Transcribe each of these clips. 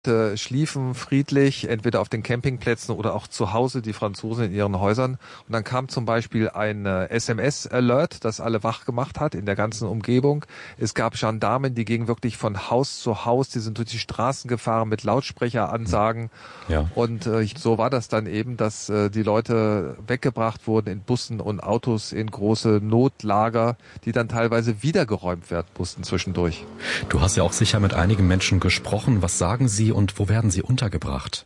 Schliefen friedlich, entweder auf den Campingplätzen oder auch zu Hause, die Franzosen in ihren Häusern. Und dann kam zum Beispiel ein SMS-Alert, das alle wach gemacht hat in der ganzen Umgebung. Es gab Gendarmen, die gingen wirklich von Haus zu Haus, die sind durch die Straßen gefahren mit Lautsprecheransagen. Ja. Und so war das dann eben, dass die Leute weggebracht wurden in Bussen und Autos in große Notlager, die dann teilweise wiedergeräumt werden mussten zwischendurch. Du hast ja auch sicher mit einigen Menschen gesprochen. Was sagen sie und wo werden sie untergebracht?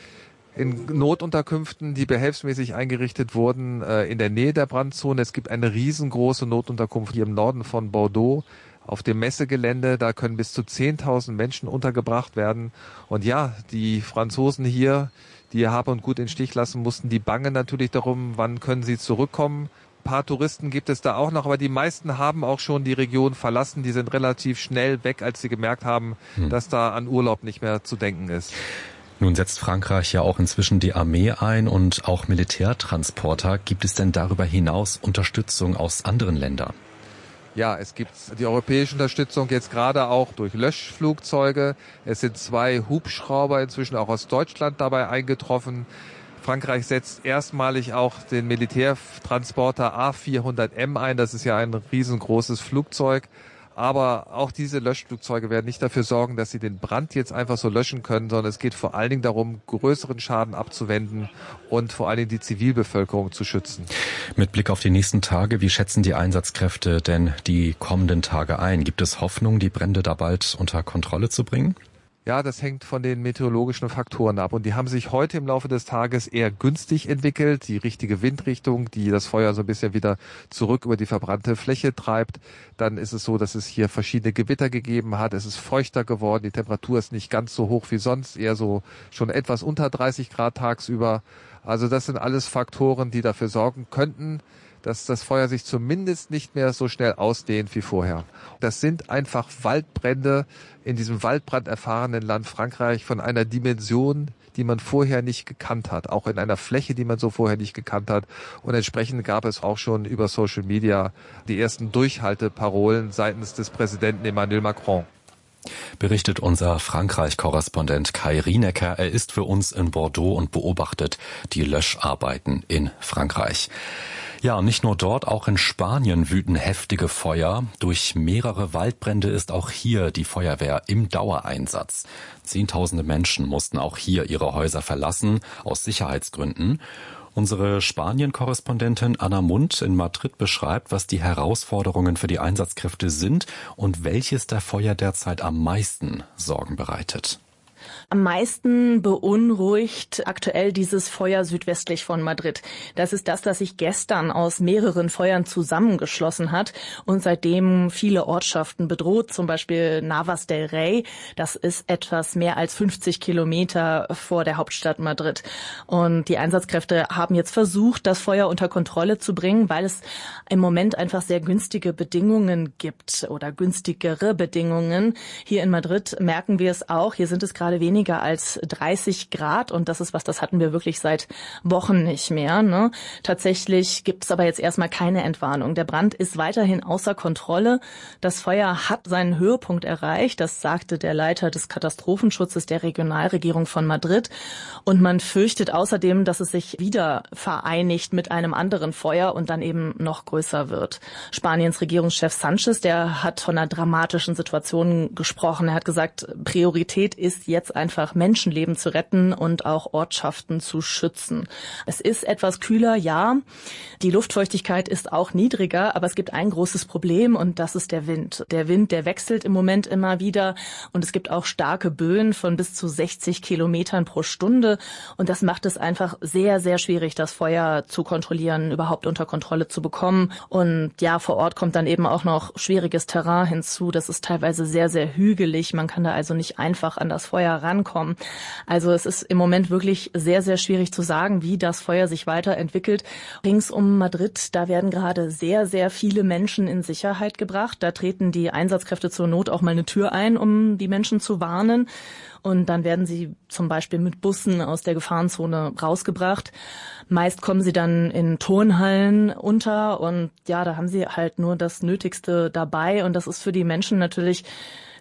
In Notunterkünften, die behelfsmäßig eingerichtet wurden, in der Nähe der Brandzone. Es gibt eine riesengroße Notunterkunft hier im Norden von Bordeaux auf dem Messegelände. Da können bis zu 10.000 Menschen untergebracht werden. Und ja, die Franzosen hier, die Hab und Gut in den Stich lassen mussten, die bangen natürlich darum, wann können sie zurückkommen. Ein paar Touristen gibt es da auch noch, aber die meisten haben auch schon die Region verlassen. Die sind relativ schnell weg, als sie gemerkt haben, dass da an Urlaub nicht mehr zu denken ist. Nun setzt Frankreich ja auch inzwischen die Armee ein und auch Militärtransporter. Gibt es denn darüber hinaus Unterstützung aus anderen Ländern? Ja, es gibt die europäische Unterstützung jetzt gerade auch durch Löschflugzeuge. Es sind 2 Hubschrauber inzwischen auch aus Deutschland dabei eingetroffen. Frankreich setzt erstmalig auch den Militärtransporter A400M ein. Das ist ja ein riesengroßes Flugzeug. Aber auch diese Löschflugzeuge werden nicht dafür sorgen, dass sie den Brand jetzt einfach so löschen können, sondern es geht vor allen Dingen darum, größeren Schaden abzuwenden und vor allen Dingen die Zivilbevölkerung zu schützen. Mit Blick auf die nächsten Tage, wie schätzen die Einsatzkräfte denn die kommenden Tage ein? Gibt es Hoffnung, die Brände da bald unter Kontrolle zu bringen? Ja, das hängt von den meteorologischen Faktoren ab und die haben sich heute im Laufe des Tages eher günstig entwickelt. Die richtige Windrichtung, die das Feuer so ein bisschen wieder zurück über die verbrannte Fläche treibt. Dann ist es so, dass es hier verschiedene Gewitter gegeben hat. Es ist feuchter geworden, die Temperatur ist nicht ganz so hoch wie sonst, eher so schon etwas unter 30 Grad tagsüber. Also das sind alles Faktoren, die dafür sorgen könnten, dass das Feuer sich zumindest nicht mehr so schnell ausdehnt wie vorher. Das sind einfach Waldbrände in diesem waldbranderfahrenen Land Frankreich von einer Dimension, die man vorher nicht gekannt hat, auch in einer Fläche, die man so vorher nicht gekannt hat. Und entsprechend gab es auch schon über Social Media die ersten Durchhalteparolen seitens des Präsidenten Emmanuel Macron. Berichtet unser Frankreich-Korrespondent Kai Rienecker. Er ist für uns in Bordeaux und beobachtet die Löscharbeiten in Frankreich. Ja, und nicht nur dort, auch in Spanien wüten heftige Feuer. Durch mehrere Waldbrände ist auch hier die Feuerwehr im Dauereinsatz. Zehntausende Menschen mussten auch hier ihre Häuser verlassen, aus Sicherheitsgründen. Unsere Spanien-Korrespondentin Anna Mund in Madrid beschreibt, was die Herausforderungen für die Einsatzkräfte sind und welches der Feuer derzeit am meisten Sorgen bereitet. Am meisten beunruhigt aktuell dieses Feuer südwestlich von Madrid. Das ist das sich gestern aus mehreren Feuern zusammengeschlossen hat und seitdem viele Ortschaften bedroht, zum Beispiel Navas del Rey. Das ist etwas mehr als 50 Kilometer vor der Hauptstadt Madrid. Und die Einsatzkräfte haben jetzt versucht, das Feuer unter Kontrolle zu bringen, weil es im Moment einfach sehr günstige Bedingungen gibt oder günstigere Bedingungen. Hier in Madrid merken wir es auch. Hier sind es gerade weniger als 30 Grad und das ist was, das hatten wir wirklich seit Wochen nicht mehr. Ne? Tatsächlich gibt es aber jetzt erstmal keine Entwarnung. Der Brand ist weiterhin außer Kontrolle. Das Feuer hat seinen Höhepunkt erreicht, das sagte der Leiter des Katastrophenschutzes der Regionalregierung von Madrid. Und man fürchtet außerdem, dass es sich wieder vereinigt mit einem anderen Feuer und dann eben noch größer wird. Spaniens Regierungschef Sánchez, der hat von einer dramatischen Situation gesprochen. Er hat gesagt, Priorität ist jetzt einfach Menschenleben zu retten und auch Ortschaften zu schützen. Es ist etwas kühler, ja. Die Luftfeuchtigkeit ist auch niedriger, aber es gibt ein großes Problem und das ist der Wind. Der Wind, der wechselt im Moment immer wieder und es gibt auch starke Böen von bis zu 60 Kilometern pro Stunde und das macht es einfach sehr, sehr schwierig, das Feuer zu kontrollieren, überhaupt unter Kontrolle zu bekommen. Und ja, vor Ort kommt dann eben auch noch schwieriges Terrain hinzu. Das ist teilweise sehr, sehr hügelig. Man kann da also nicht einfach an das Feuer rankommen. Also es ist im Moment wirklich sehr, sehr schwierig zu sagen, wie das Feuer sich weiterentwickelt. Rings um Madrid, da werden gerade sehr, sehr viele Menschen in Sicherheit gebracht. Da treten die Einsatzkräfte zur Not auch mal eine Tür ein, um die Menschen zu warnen. Und dann werden sie zum Beispiel mit Bussen aus der Gefahrenzone rausgebracht. Meist kommen sie dann in Turnhallen unter und ja, da haben sie halt nur das Nötigste dabei. Und das ist für die Menschen natürlich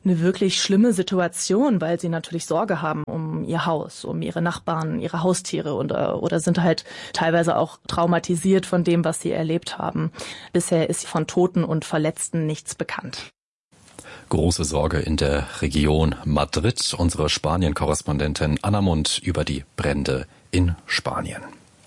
eine wirklich schlimme Situation, weil sie natürlich Sorge haben um ihr Haus, um ihre Nachbarn, ihre Haustiere oder sind halt teilweise auch traumatisiert von dem, was sie erlebt haben. Bisher ist von Toten und Verletzten nichts bekannt. Große Sorge in der Region Madrid. Unsere Spanien-Korrespondentin Anna Mund über die Brände in Spanien.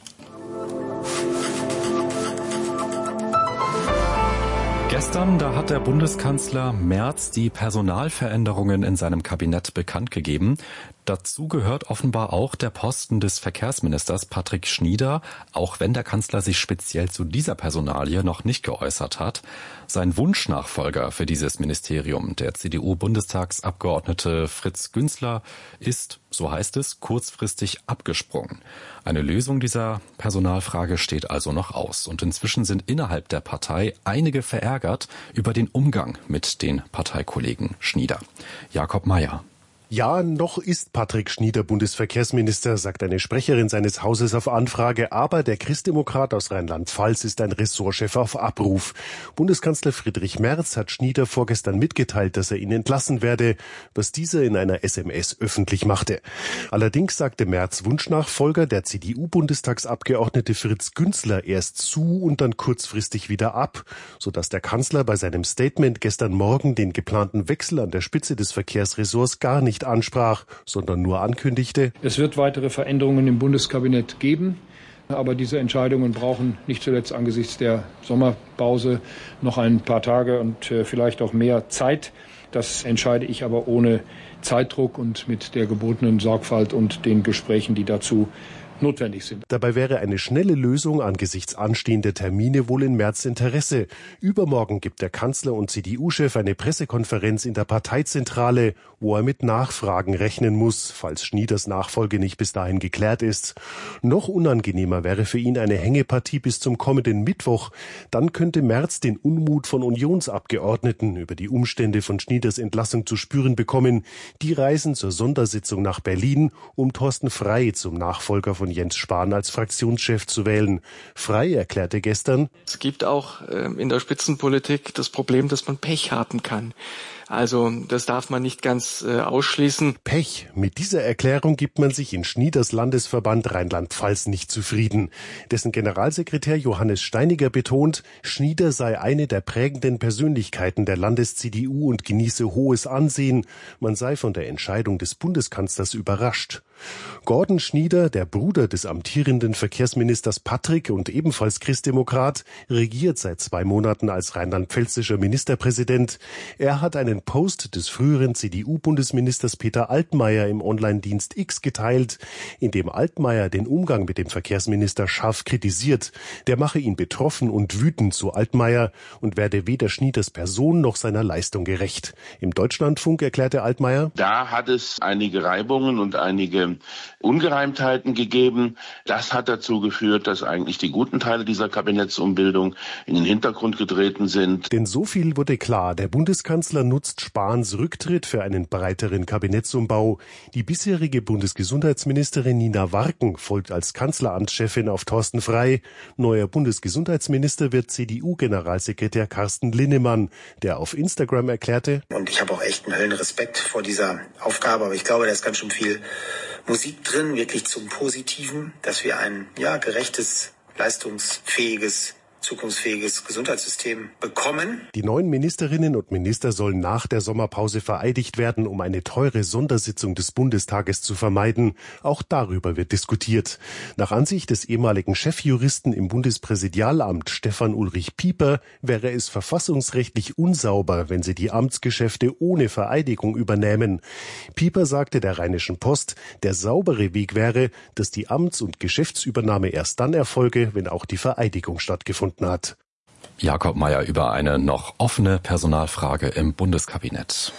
Gestern, da hat der Bundeskanzler Merz die Personalveränderungen in seinem Kabinett bekannt gegeben. Dazu gehört offenbar auch der Posten des Verkehrsministers Patrick Schnieder, auch wenn der Kanzler sich speziell zu dieser Personalie noch nicht geäußert hat. Sein Wunschnachfolger für dieses Ministerium, der CDU-Bundestagsabgeordnete Fritz Günzler, ist, so heißt es, kurzfristig abgesprungen. Eine Lösung dieser Personalfrage steht also noch aus. Und inzwischen sind innerhalb der Partei einige verärgert über den Umgang mit den Parteikollegen Schnieder. Jakob Mayer. Ja, noch ist Patrick Schnieder Bundesverkehrsminister, sagt eine Sprecherin seines Hauses auf Anfrage. Aber der Christdemokrat aus Rheinland-Pfalz ist ein Ressortchef auf Abruf. Bundeskanzler Friedrich Merz hat Schnieder vorgestern mitgeteilt, dass er ihn entlassen werde, was dieser in einer SMS öffentlich machte. Allerdings sagte Merz Wunschnachfolger, der CDU-Bundestagsabgeordnete Fritz Günzler, erst zu und dann kurzfristig wieder ab, sodass der Kanzler bei seinem Statement gestern Morgen den geplanten Wechsel an der Spitze des Verkehrsressorts gar nicht ansprach, sondern nur ankündigte: Es wird weitere Veränderungen im Bundeskabinett geben, aber diese Entscheidungen brauchen nicht zuletzt angesichts der Sommerpause noch ein paar Tage und vielleicht auch mehr Zeit. Das entscheide ich aber ohne Zeitdruck und mit der gebotenen Sorgfalt und den Gesprächen, die dazu notwendig sind. Dabei wäre eine schnelle Lösung angesichts anstehender Termine wohl in Merz Interesse. Übermorgen gibt der Kanzler und CDU-Chef eine Pressekonferenz in der Parteizentrale, wo er mit Nachfragen rechnen muss, falls Schnieders Nachfolge nicht bis dahin geklärt ist. Noch unangenehmer wäre für ihn eine Hängepartie bis zum kommenden Mittwoch. Dann könnte Merz den Unmut von Unionsabgeordneten über die Umstände von Schnieders Entlassung zu spüren bekommen. Die reisen zur Sondersitzung nach Berlin, um Thorsten Frey zum Nachfolger von Jens Spahn als Fraktionschef zu wählen. Frey erklärte gestern: Es gibt auch in der Spitzenpolitik das Problem, dass man Pech haben kann. Also das darf man nicht ganz ausschließen. Pech. Mit dieser Erklärung gibt man sich in Schnieders Landesverband Rheinland-Pfalz nicht zufrieden. Dessen Generalsekretär Johannes Steiniger betont, Schnieder sei eine der prägenden Persönlichkeiten der Landes-CDU und genieße hohes Ansehen. Man sei von der Entscheidung des Bundeskanzlers überrascht. Gordon Schnieder, der Bruder des amtierenden Verkehrsministers Patrick und ebenfalls Christdemokrat, regiert seit 2 Monaten als rheinland-pfälzischer Ministerpräsident. Er hat einen Post des früheren CDU-Bundesministers Peter Altmaier im Online-Dienst X geteilt, in dem Altmaier den Umgang mit dem Verkehrsminister scharf kritisiert. Der mache ihn betroffen und wütend, so Altmaier, und werde weder Schnieders Person noch seiner Leistung gerecht. Im Deutschlandfunk erklärte Altmaier: Da hat es einige Reibungen und einige Ungereimtheiten gegeben. Das hat dazu geführt, dass eigentlich die guten Teile dieser Kabinettsumbildung in den Hintergrund getreten sind. Denn so viel wurde klar: Der Bundeskanzler nutzt Spahns Rücktritt für einen breiteren Kabinettsumbau. Die bisherige Bundesgesundheitsministerin Nina Warken folgt als Kanzleramtschefin auf Thorsten Frey. Neuer Bundesgesundheitsminister wird CDU-Generalsekretär Carsten Linnemann, der auf Instagram erklärte: Und ich habe auch echt einen Höllenrespekt vor dieser Aufgabe, aber ich glaube, da ist ganz schön viel Musik drin, wirklich zum Positiven, dass wir ein gerechtes, leistungsfähiges, zukunftsfähiges Gesundheitssystem bekommen. Die neuen Ministerinnen und Minister sollen nach der Sommerpause vereidigt werden, um eine teure Sondersitzung des Bundestages zu vermeiden. Auch darüber wird diskutiert. Nach Ansicht des ehemaligen Chefjuristen im Bundespräsidialamt Stefan Ulrich Pieper wäre es verfassungsrechtlich unsauber, wenn sie die Amtsgeschäfte ohne Vereidigung übernehmen. Pieper sagte der Rheinischen Post, der saubere Weg wäre, dass die Amts- und Geschäftsübernahme erst dann erfolge, wenn auch die Vereidigung stattgefunden hat. Jakob Mayer über eine noch offene Personalfrage im Bundeskabinett.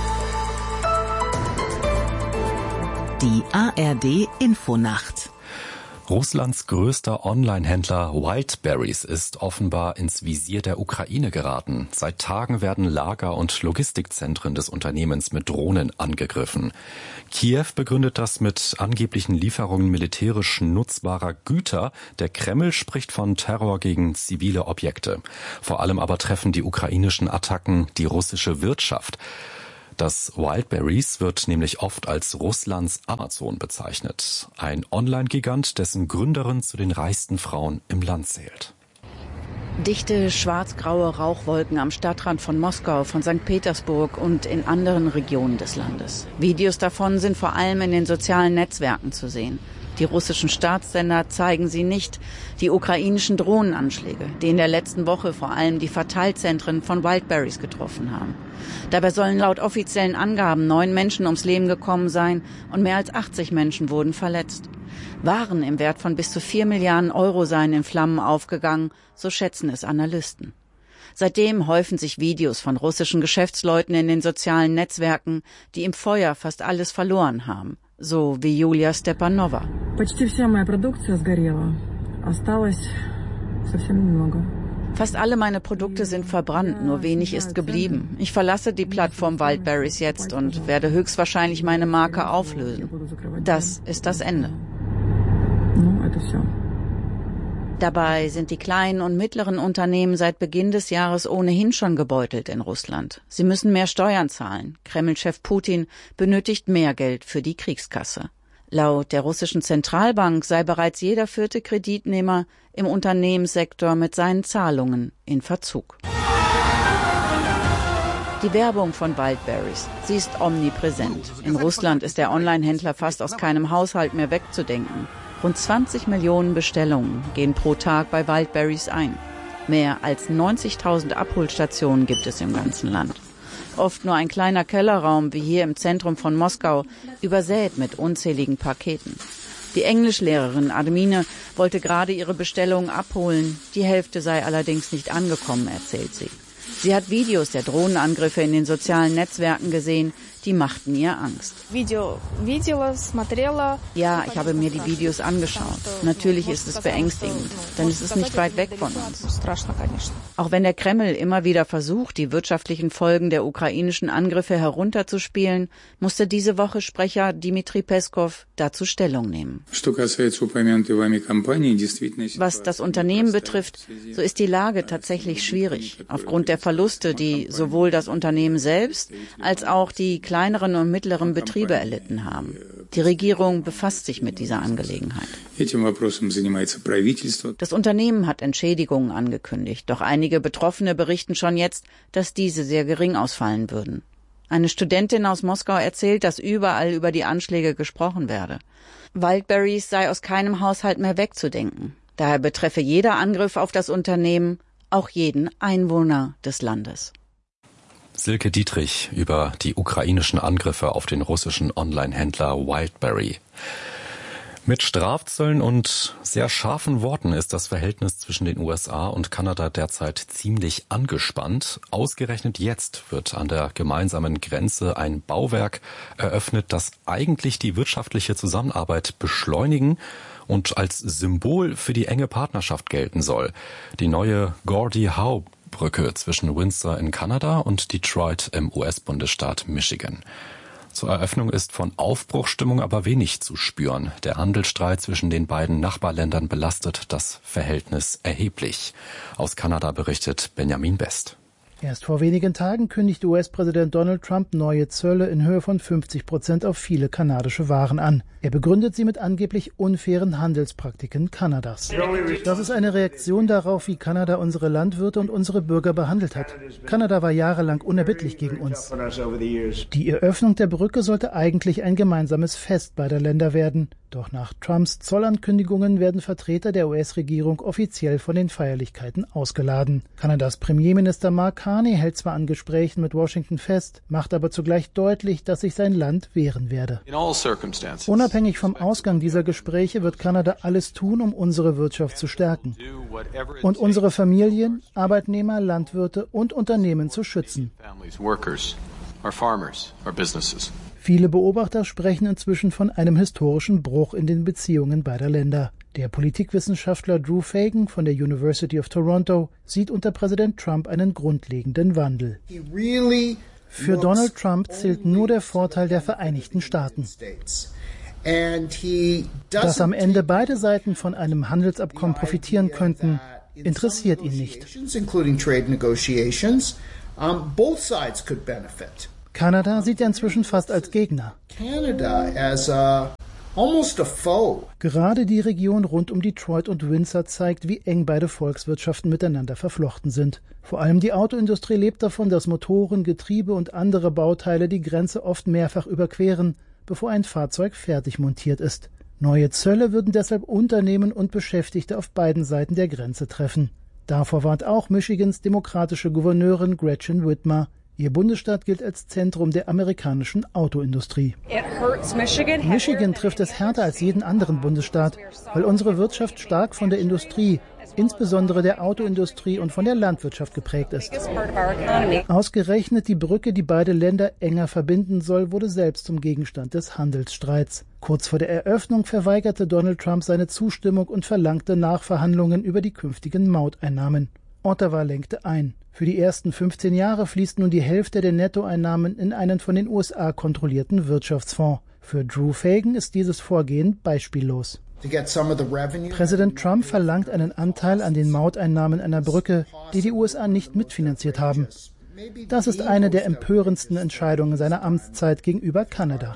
Die ARD Infonacht. Russlands größter Online-Händler Wildberries ist offenbar ins Visier der Ukraine geraten. Seit Tagen werden Lager- und Logistikzentren des Unternehmens mit Drohnen angegriffen. Kiew begründet das mit angeblichen Lieferungen militärisch nutzbarer Güter. Der Kreml spricht von Terror gegen zivile Objekte. Vor allem aber treffen die ukrainischen Attacken die russische Wirtschaft. Das Wildberries wird nämlich oft als Russlands Amazon bezeichnet. Ein Online-Gigant, dessen Gründerin zu den reichsten Frauen im Land zählt. Dichte, schwarz-graue Rauchwolken am Stadtrand von Moskau, von St. Petersburg und in anderen Regionen des Landes. Videos davon sind vor allem in den sozialen Netzwerken zu sehen. Die russischen Staatssender zeigen sie nicht. Die ukrainischen Drohnenanschläge, die in der letzten Woche vor allem die Verteilzentren von Wildberries getroffen haben. Dabei sollen laut offiziellen Angaben 9 Menschen ums Leben gekommen sein und mehr als 80 Menschen wurden verletzt. Waren im Wert von bis zu 4 Milliarden Euro seien in Flammen aufgegangen, so schätzen es Analysten. Seitdem häufen sich Videos von russischen Geschäftsleuten in den sozialen Netzwerken, die im Feuer fast alles verloren haben, so wie Julia Stepanova. Fast alle meine Produkte sind verbrannt, nur wenig ist geblieben. Ich verlasse die Plattform Wildberries jetzt und werde höchstwahrscheinlich meine Marke auflösen. Das ist das Ende. Dabei sind die kleinen und mittleren Unternehmen seit Beginn des Jahres ohnehin schon gebeutelt in Russland. Sie müssen mehr Steuern zahlen. Kreml-Chef Putin benötigt mehr Geld für die Kriegskasse. Laut der russischen Zentralbank sei bereits jeder 4. Kreditnehmer im Unternehmenssektor mit seinen Zahlungen in Verzug. Die Werbung von Wildberries, sie ist omnipräsent. In Russland ist der Online-Händler fast aus keinem Haushalt mehr wegzudenken. Rund 20 Millionen Bestellungen gehen pro Tag bei Wildberries ein. Mehr als 90.000 Abholstationen gibt es im ganzen Land. Oft nur ein kleiner Kellerraum wie hier im Zentrum von Moskau, übersät mit unzähligen Paketen. Die Englischlehrerin Admine wollte gerade ihre Bestellungen abholen. Die Hälfte sei allerdings nicht angekommen, erzählt sie. Sie hat Videos der Drohnenangriffe in den sozialen Netzwerken gesehen, die machten ihr Angst. Ja, ich habe mir die Videos angeschaut. Natürlich ist es beängstigend, denn es ist nicht weit weg von uns. Auch wenn der Kreml immer wieder versucht, die wirtschaftlichen Folgen der ukrainischen Angriffe herunterzuspielen, musste diese Woche Sprecher Dmitri Peskov dazu Stellung nehmen. Was das Unternehmen betrifft, so ist die Lage tatsächlich schwierig. Aufgrund der Verluste, die sowohl das Unternehmen selbst als auch die kleineren und mittleren Betriebe erlitten haben. Die Regierung befasst sich mit dieser Angelegenheit. Das Unternehmen hat Entschädigungen angekündigt, doch einige Betroffene berichten schon jetzt, dass diese sehr gering ausfallen würden. Eine Studentin aus Moskau erzählt, dass überall über die Anschläge gesprochen werde. Wildberries sei aus keinem Haushalt mehr wegzudenken. Daher betreffe jeder Angriff auf das Unternehmen auch jeden Einwohner des Landes. Silke Dietrich über die ukrainischen Angriffe auf den russischen Online-Händler Wildberry. Mit Strafzöllen und sehr scharfen Worten ist das Verhältnis zwischen den USA und Kanada derzeit ziemlich angespannt. Ausgerechnet jetzt wird an der gemeinsamen Grenze ein Bauwerk eröffnet, das eigentlich die wirtschaftliche Zusammenarbeit beschleunigen und als Symbol für die enge Partnerschaft gelten soll. Die neue Gordie Howe Brücke zwischen Windsor in Kanada und Detroit im US-Bundesstaat Michigan. Zur Eröffnung ist von Aufbruchsstimmung aber wenig zu spüren. Der Handelsstreit zwischen den beiden Nachbarländern belastet das Verhältnis erheblich. Aus Kanada berichtet Benjamin Best. Erst vor wenigen Tagen kündigte US-Präsident Donald Trump neue Zölle in Höhe von 50% auf viele kanadische Waren an. Er begründet sie mit angeblich unfairen Handelspraktiken Kanadas. Das ist eine Reaktion darauf, wie Kanada unsere Landwirte und unsere Bürger behandelt hat. Kanada war jahrelang unerbittlich gegen uns. Die Eröffnung der Brücke sollte eigentlich ein gemeinsames Fest beider Länder werden. Doch nach Trumps Zollankündigungen werden Vertreter der US-Regierung offiziell von den Feierlichkeiten ausgeladen. Kanadas Premierminister Mark Carney hält zwar an Gesprächen mit Washington fest, macht aber zugleich deutlich, dass sich sein Land wehren werde. Unabhängig vom Ausgang dieser Gespräche wird Kanada alles tun, um unsere Wirtschaft zu stärken und unsere Familien, Arbeitnehmer, Landwirte und Unternehmen zu schützen. Viele Beobachter sprechen inzwischen von einem historischen Bruch in den Beziehungen beider Länder. Der Politikwissenschaftler Drew Fagan von der University of Toronto sieht unter Präsident Trump einen grundlegenden Wandel. Für Donald Trump zählt nur der Vorteil der Vereinigten Staaten. Dass am Ende beide Seiten von einem Handelsabkommen profitieren könnten, interessiert ihn nicht. Kanada sieht er inzwischen fast als Gegner. Canada as almost a foe. Gerade die Region rund um Detroit und Windsor zeigt, wie eng beide Volkswirtschaften miteinander verflochten sind. Vor allem die Autoindustrie lebt davon, dass Motoren, Getriebe und andere Bauteile die Grenze oft mehrfach überqueren, bevor ein Fahrzeug fertig montiert ist. Neue Zölle würden deshalb Unternehmen und Beschäftigte auf beiden Seiten der Grenze treffen. Davor warnt auch Michigans demokratische Gouverneurin Gretchen Whitmer. Ihr Bundesstaat gilt als Zentrum der amerikanischen Autoindustrie. Michigan trifft es härter als jeden anderen Bundesstaat, weil unsere Wirtschaft stark von der Industrie, insbesondere der Autoindustrie und von der Landwirtschaft geprägt ist. Ausgerechnet die Brücke, die beide Länder enger verbinden soll, wurde selbst zum Gegenstand des Handelsstreits. Kurz vor der Eröffnung verweigerte Donald Trump seine Zustimmung und verlangte Nachverhandlungen über die künftigen Mauteinnahmen. Ottawa lenkte ein. Für die ersten 15 Jahre fließt nun die Hälfte der Nettoeinnahmen in einen von den USA kontrollierten Wirtschaftsfonds. Für Drew Fagan ist dieses Vorgehen beispiellos. Präsident Trump verlangt einen Anteil an den Mauteinnahmen einer Brücke, die die USA nicht mitfinanziert haben. Das ist eine der empörendsten Entscheidungen seiner Amtszeit gegenüber Kanada.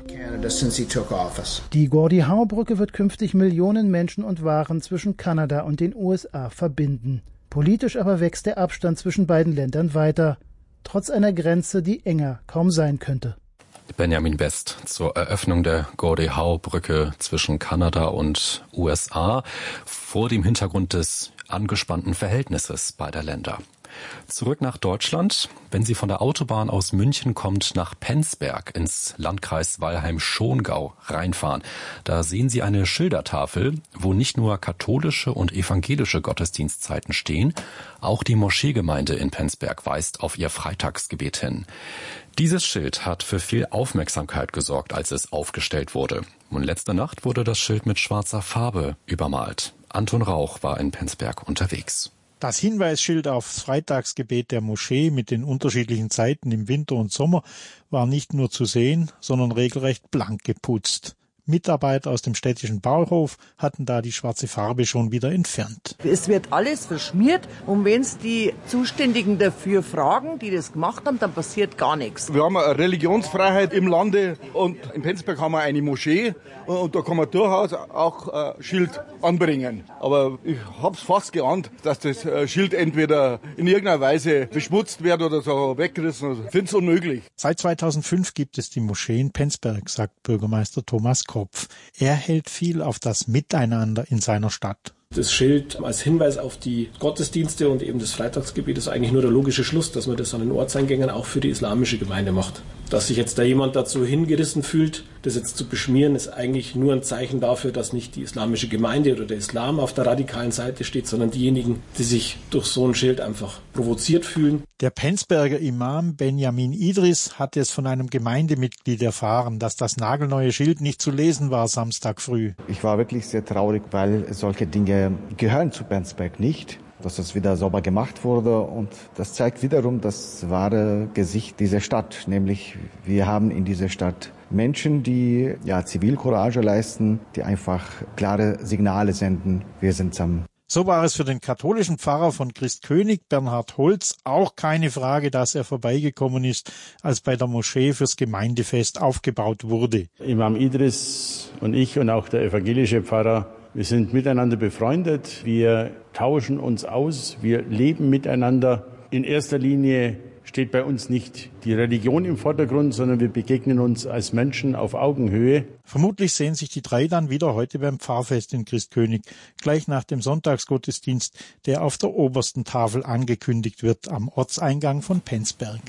Die Gordie-Howe-Brücke wird künftig Millionen Menschen und Waren zwischen Kanada und den USA verbinden. Politisch aber wächst der Abstand zwischen beiden Ländern weiter, trotz einer Grenze, die enger kaum sein könnte. Benjamin Best zur Eröffnung der Gordie-Howe-Brücke zwischen Kanada und USA vor dem Hintergrund des angespannten Verhältnisses beider Länder. Zurück nach Deutschland. Wenn Sie von der Autobahn aus München kommt nach Penzberg ins Landkreis Weilheim-Schongau reinfahren, da sehen Sie eine Schildertafel, wo nicht nur katholische und evangelische Gottesdienstzeiten stehen, auch die Moscheegemeinde in Penzberg weist auf ihr Freitagsgebet hin. Dieses Schild hat für viel Aufmerksamkeit gesorgt, als es aufgestellt wurde. Und letzte Nacht wurde das Schild mit schwarzer Farbe übermalt. Anton Rauch war in Penzberg unterwegs. Das Hinweisschild aufs Freitagsgebet der Moschee mit den unterschiedlichen Zeiten im Winter und Sommer war nicht nur zu sehen, sondern regelrecht blank geputzt. Mitarbeiter aus dem städtischen Bauhof hatten da die schwarze Farbe schon wieder entfernt. Es wird alles verschmiert und wenn es die Zuständigen dafür fragen, die das gemacht haben, dann passiert gar nichts. Wir haben eine Religionsfreiheit im Lande und in Penzberg haben wir eine Moschee und da kann man durchaus auch ein Schild anbringen. Aber ich habe es fast geahnt, dass das Schild entweder in irgendeiner Weise beschmutzt wird oder so weggerissen. Ich finde es unmöglich. Seit 2005 gibt es die Moschee in Penzberg, sagt Bürgermeister Thomas Kopf. Er hält viel auf das Miteinander in seiner Stadt. Das Schild als Hinweis auf die Gottesdienste und eben das Freitagsgebet ist eigentlich nur der logische Schluss, dass man das an den Ortseingängen auch für die islamische Gemeinde macht. Dass sich jetzt da jemand dazu hingerissen fühlt, das jetzt zu beschmieren, ist eigentlich nur ein Zeichen dafür, dass nicht die islamische Gemeinde oder der Islam auf der radikalen Seite steht, sondern diejenigen, die sich durch so ein Schild einfach provoziert fühlen. Der Penzberger Imam Benjamin Idris hat es von einem Gemeindemitglied erfahren, dass das nagelneue Schild nicht zu lesen war Samstag früh. Ich war wirklich sehr traurig, weil solche Dinge gehören zu Penzberg nicht. Dass das wieder sauber gemacht wurde und das zeigt wiederum das wahre Gesicht dieser Stadt, nämlich wir haben in dieser Stadt Menschen, die Zivilcourage leisten, die einfach klare Signale senden, wir sind zusammen. So war es für den katholischen Pfarrer von Christkönig, Bernhard Holz, auch keine Frage, dass er vorbeigekommen ist, als bei der Moschee fürs Gemeindefest aufgebaut wurde. Imam Idris und ich und auch der evangelische Pfarrer, wir sind miteinander befreundet, wir tauschen uns aus, wir leben miteinander. In erster Linie steht bei uns nicht die Religion im Vordergrund, sondern wir begegnen uns als Menschen auf Augenhöhe. Vermutlich sehen sich die drei dann wieder heute beim Pfarrfest in Christkönig, gleich nach dem Sonntagsgottesdienst, der auf der obersten Tafel angekündigt wird am Ortseingang von Penzberg.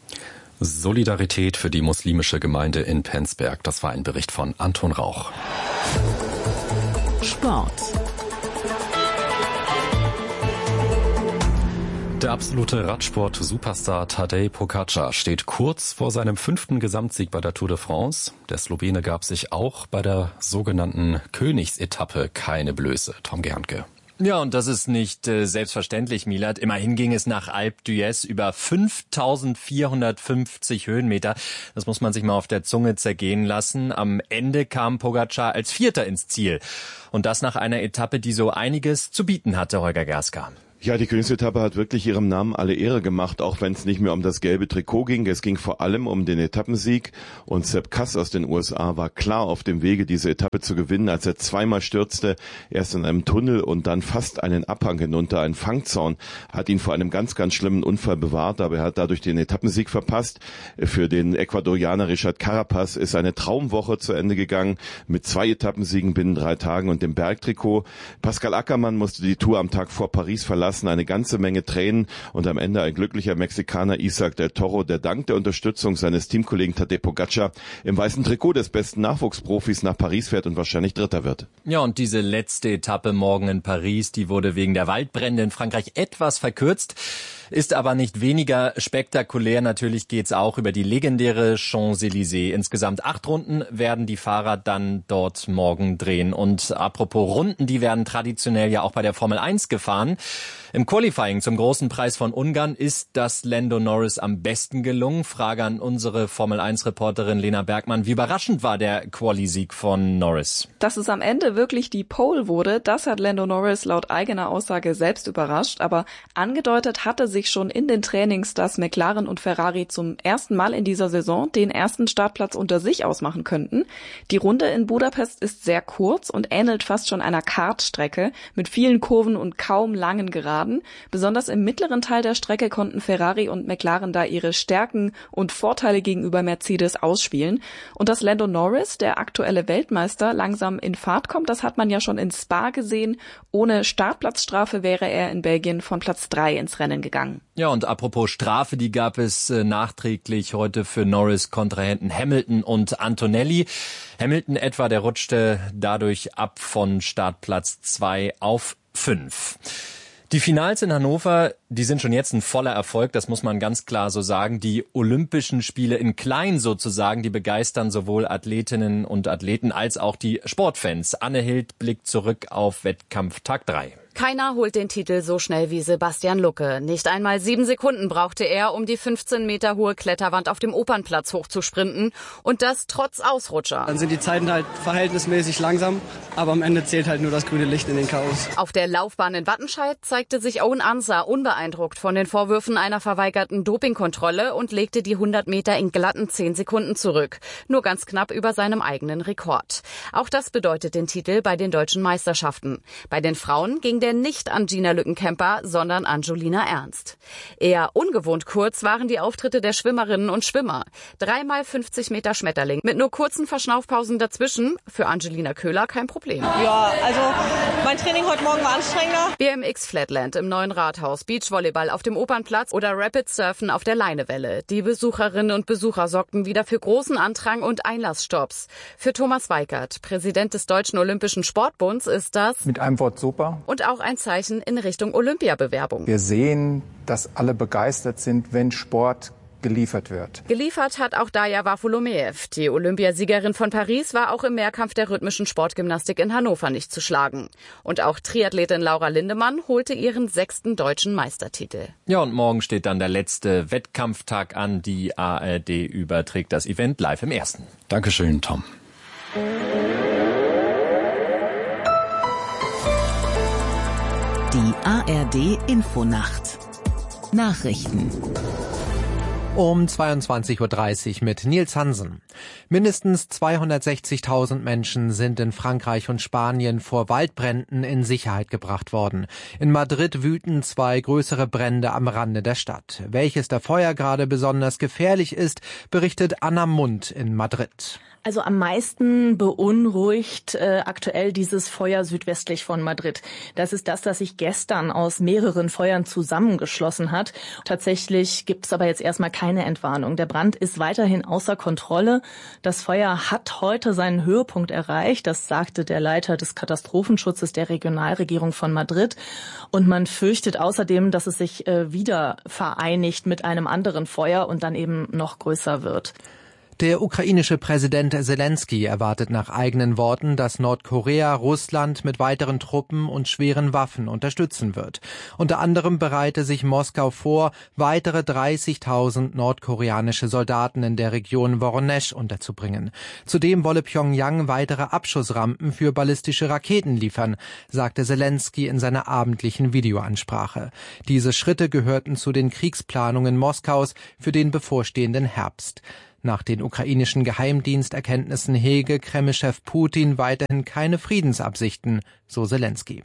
Solidarität für die muslimische Gemeinde in Penzberg. Das war ein Bericht von Anton Rauch. Sport. Der absolute Radsport-Superstar Tadej Pogačar steht kurz vor seinem 5. Gesamtsieg bei der Tour de France. Der Slowene gab sich auch bei der sogenannten Königsetappe keine Blöße. Tom Gernke. Ja, und das ist nicht selbstverständlich, Milat. Immerhin ging es nach Alpe d'Huez über 5.450 Höhenmeter. Das muss man sich mal auf der Zunge zergehen lassen. Am Ende kam Pogačar als Vierter ins Ziel. Und das nach einer Etappe, die so einiges zu bieten hatte, Holger Gerska. Ja, die Königsetappe hat wirklich ihrem Namen alle Ehre gemacht, auch wenn es nicht mehr um das gelbe Trikot ging. Es ging vor allem um den Etappensieg und Sepp Kuss aus den USA war klar auf dem Wege, diese Etappe zu gewinnen, als er zweimal stürzte, erst in einem Tunnel und dann fast einen Abhang hinunter. Ein Fangzaun hat ihn vor einem ganz, ganz schlimmen Unfall bewahrt, aber er hat dadurch den Etappensieg verpasst. Für den Ecuadorianer Richard Carapaz ist eine Traumwoche zu Ende gegangen mit 2 Etappensiegen binnen 3 Tagen und dem Bergtrikot. Pascal Ackermann musste die Tour am Tag vor Paris verlassen, eine ganze Menge Tränen und am Ende ein glücklicher Mexikaner Isaac del Toro, der dank der Unterstützung seines Teamkollegen Tadej Pogačar im weißen Trikot des besten Nachwuchsprofis nach Paris fährt und wahrscheinlich Dritter wird. Ja, und diese letzte Etappe morgen in Paris, die wurde wegen der Waldbrände in Frankreich etwas verkürzt. Ist aber nicht weniger spektakulär. Natürlich geht's auch über die legendäre Champs-Élysées. Insgesamt 8 Runden werden die Fahrer dann dort morgen drehen. Und apropos Runden, die werden traditionell ja auch bei der Formel 1 gefahren. Im Qualifying zum großen Preis von Ungarn ist das Lando Norris am besten gelungen. Frage an unsere Formel 1-Reporterin Lena Bergmann. Wie überraschend war der Quali-Sieg von Norris? Dass es am Ende wirklich die Pole wurde, das hat Lando Norris laut eigener Aussage selbst überrascht. Aber angedeutet hatte sich schon in den Trainings, dass McLaren und Ferrari zum ersten Mal in dieser Saison den ersten Startplatz unter sich ausmachen könnten. Die Runde in Budapest ist sehr kurz und ähnelt fast schon einer Kartstrecke mit vielen Kurven und kaum langen Geraden. Besonders im mittleren Teil der Strecke konnten Ferrari und McLaren da ihre Stärken und Vorteile gegenüber Mercedes ausspielen. Und dass Lando Norris, der aktuelle Weltmeister, langsam in Fahrt kommt, das hat man ja schon in Spa gesehen. Ohne Startplatzstrafe wäre er in Belgien von Platz 3 ins Rennen gegangen. Ja, und apropos Strafe, die gab es nachträglich heute für Norris-Kontrahenten Hamilton und Antonelli. Hamilton etwa, der rutschte dadurch ab von Startplatz 2 auf 5. Die Finals in Hannover, die sind schon jetzt ein voller Erfolg, das muss man ganz klar so sagen. Die Olympischen Spiele in klein sozusagen, die begeistern sowohl Athletinnen und Athleten als auch die Sportfans. Anne Hild blickt zurück auf Wettkampftag 3. Keiner holt den Titel so schnell wie Sebastian Lucke. Nicht einmal 7 Sekunden brauchte er, um die 15 Meter hohe Kletterwand auf dem Opernplatz hochzusprinten. Und das trotz Ausrutscher. Dann sind die Zeiten halt verhältnismäßig langsam, aber am Ende zählt halt nur das grüne Licht in den Chaos. Auf der Laufbahn in Wattenscheid zeigte sich Owen Ansah unbeeindruckt von den Vorwürfen einer verweigerten Dopingkontrolle und legte die 100 Meter in glatten 10 Sekunden zurück. Nur ganz knapp über seinem eigenen Rekord. Auch das bedeutet den Titel bei den deutschen Meisterschaften. Bei den Frauen ging der nicht an Gina Lückenkämper, sondern an Julina Ernst. Eher ungewohnt kurz waren die Auftritte der Schwimmerinnen und Schwimmer. 3x 50 Meter Schmetterling mit nur kurzen Verschnaufpausen dazwischen. Für Angelina Köhler kein Problem. Ja, also mein Training heute Morgen war anstrengender. BMX Flatland im neuen Rathaus, Beachvolleyball auf dem Opernplatz oder Rapid Surfen auf der Leinewelle. Die Besucherinnen und Besucher sorgten wieder für großen Andrang und Einlassstopps. Für Thomas Weikert, Präsident des Deutschen Olympischen Sportbunds, ist das mit einem Wort super. Und auch ein Zeichen in Richtung Olympiabewerbung. Wir sehen, dass alle begeistert sind, wenn Sport geliefert wird. Geliefert hat auch Daja Wafolomeev. Die Olympiasiegerin von Paris war auch im Mehrkampf der rhythmischen Sportgymnastik in Hannover nicht zu schlagen. Und auch Triathletin Laura Lindemann holte ihren 6. deutschen Meistertitel. Ja, und morgen steht dann der letzte Wettkampftag an. Die ARD überträgt das Event live im Ersten. Dankeschön, Tom. Die ARD Infonacht. Nachrichten. Um 22.30 Uhr mit Nils Hansen. Mindestens 260.000 Menschen sind in Frankreich und Spanien vor Waldbränden in Sicherheit gebracht worden. In Madrid wüten 2 größere Brände am Rande der Stadt. Welches der Feuer gerade besonders gefährlich ist, berichtet Anna Mund in Madrid. Also am meisten beunruhigt aktuell dieses Feuer südwestlich von Madrid. Das ist das sich gestern aus mehreren Feuern zusammengeschlossen hat. Tatsächlich gibt es aber jetzt erstmal keine Entwarnung. Der Brand ist weiterhin außer Kontrolle. Das Feuer hat heute seinen Höhepunkt erreicht. Das sagte der Leiter des Katastrophenschutzes der Regionalregierung von Madrid. Und man fürchtet außerdem, dass es sich wieder vereinigt mit einem anderen Feuer und dann eben noch größer wird. Der ukrainische Präsident Selenskyj erwartet nach eigenen Worten, dass Nordkorea Russland mit weiteren Truppen und schweren Waffen unterstützen wird. Unter anderem bereite sich Moskau vor, weitere 30.000 nordkoreanische Soldaten in der Region Woronesch unterzubringen. Zudem wolle Pjöngjang weitere Abschussrampen für ballistische Raketen liefern, sagte Selenskyj in seiner abendlichen Videoansprache. Diese Schritte gehörten zu den Kriegsplanungen Moskaus für den bevorstehenden Herbst. Nach den ukrainischen Geheimdiensterkenntnissen hege Kreml-Chef Putin weiterhin keine Friedensabsichten, so Selenskyj.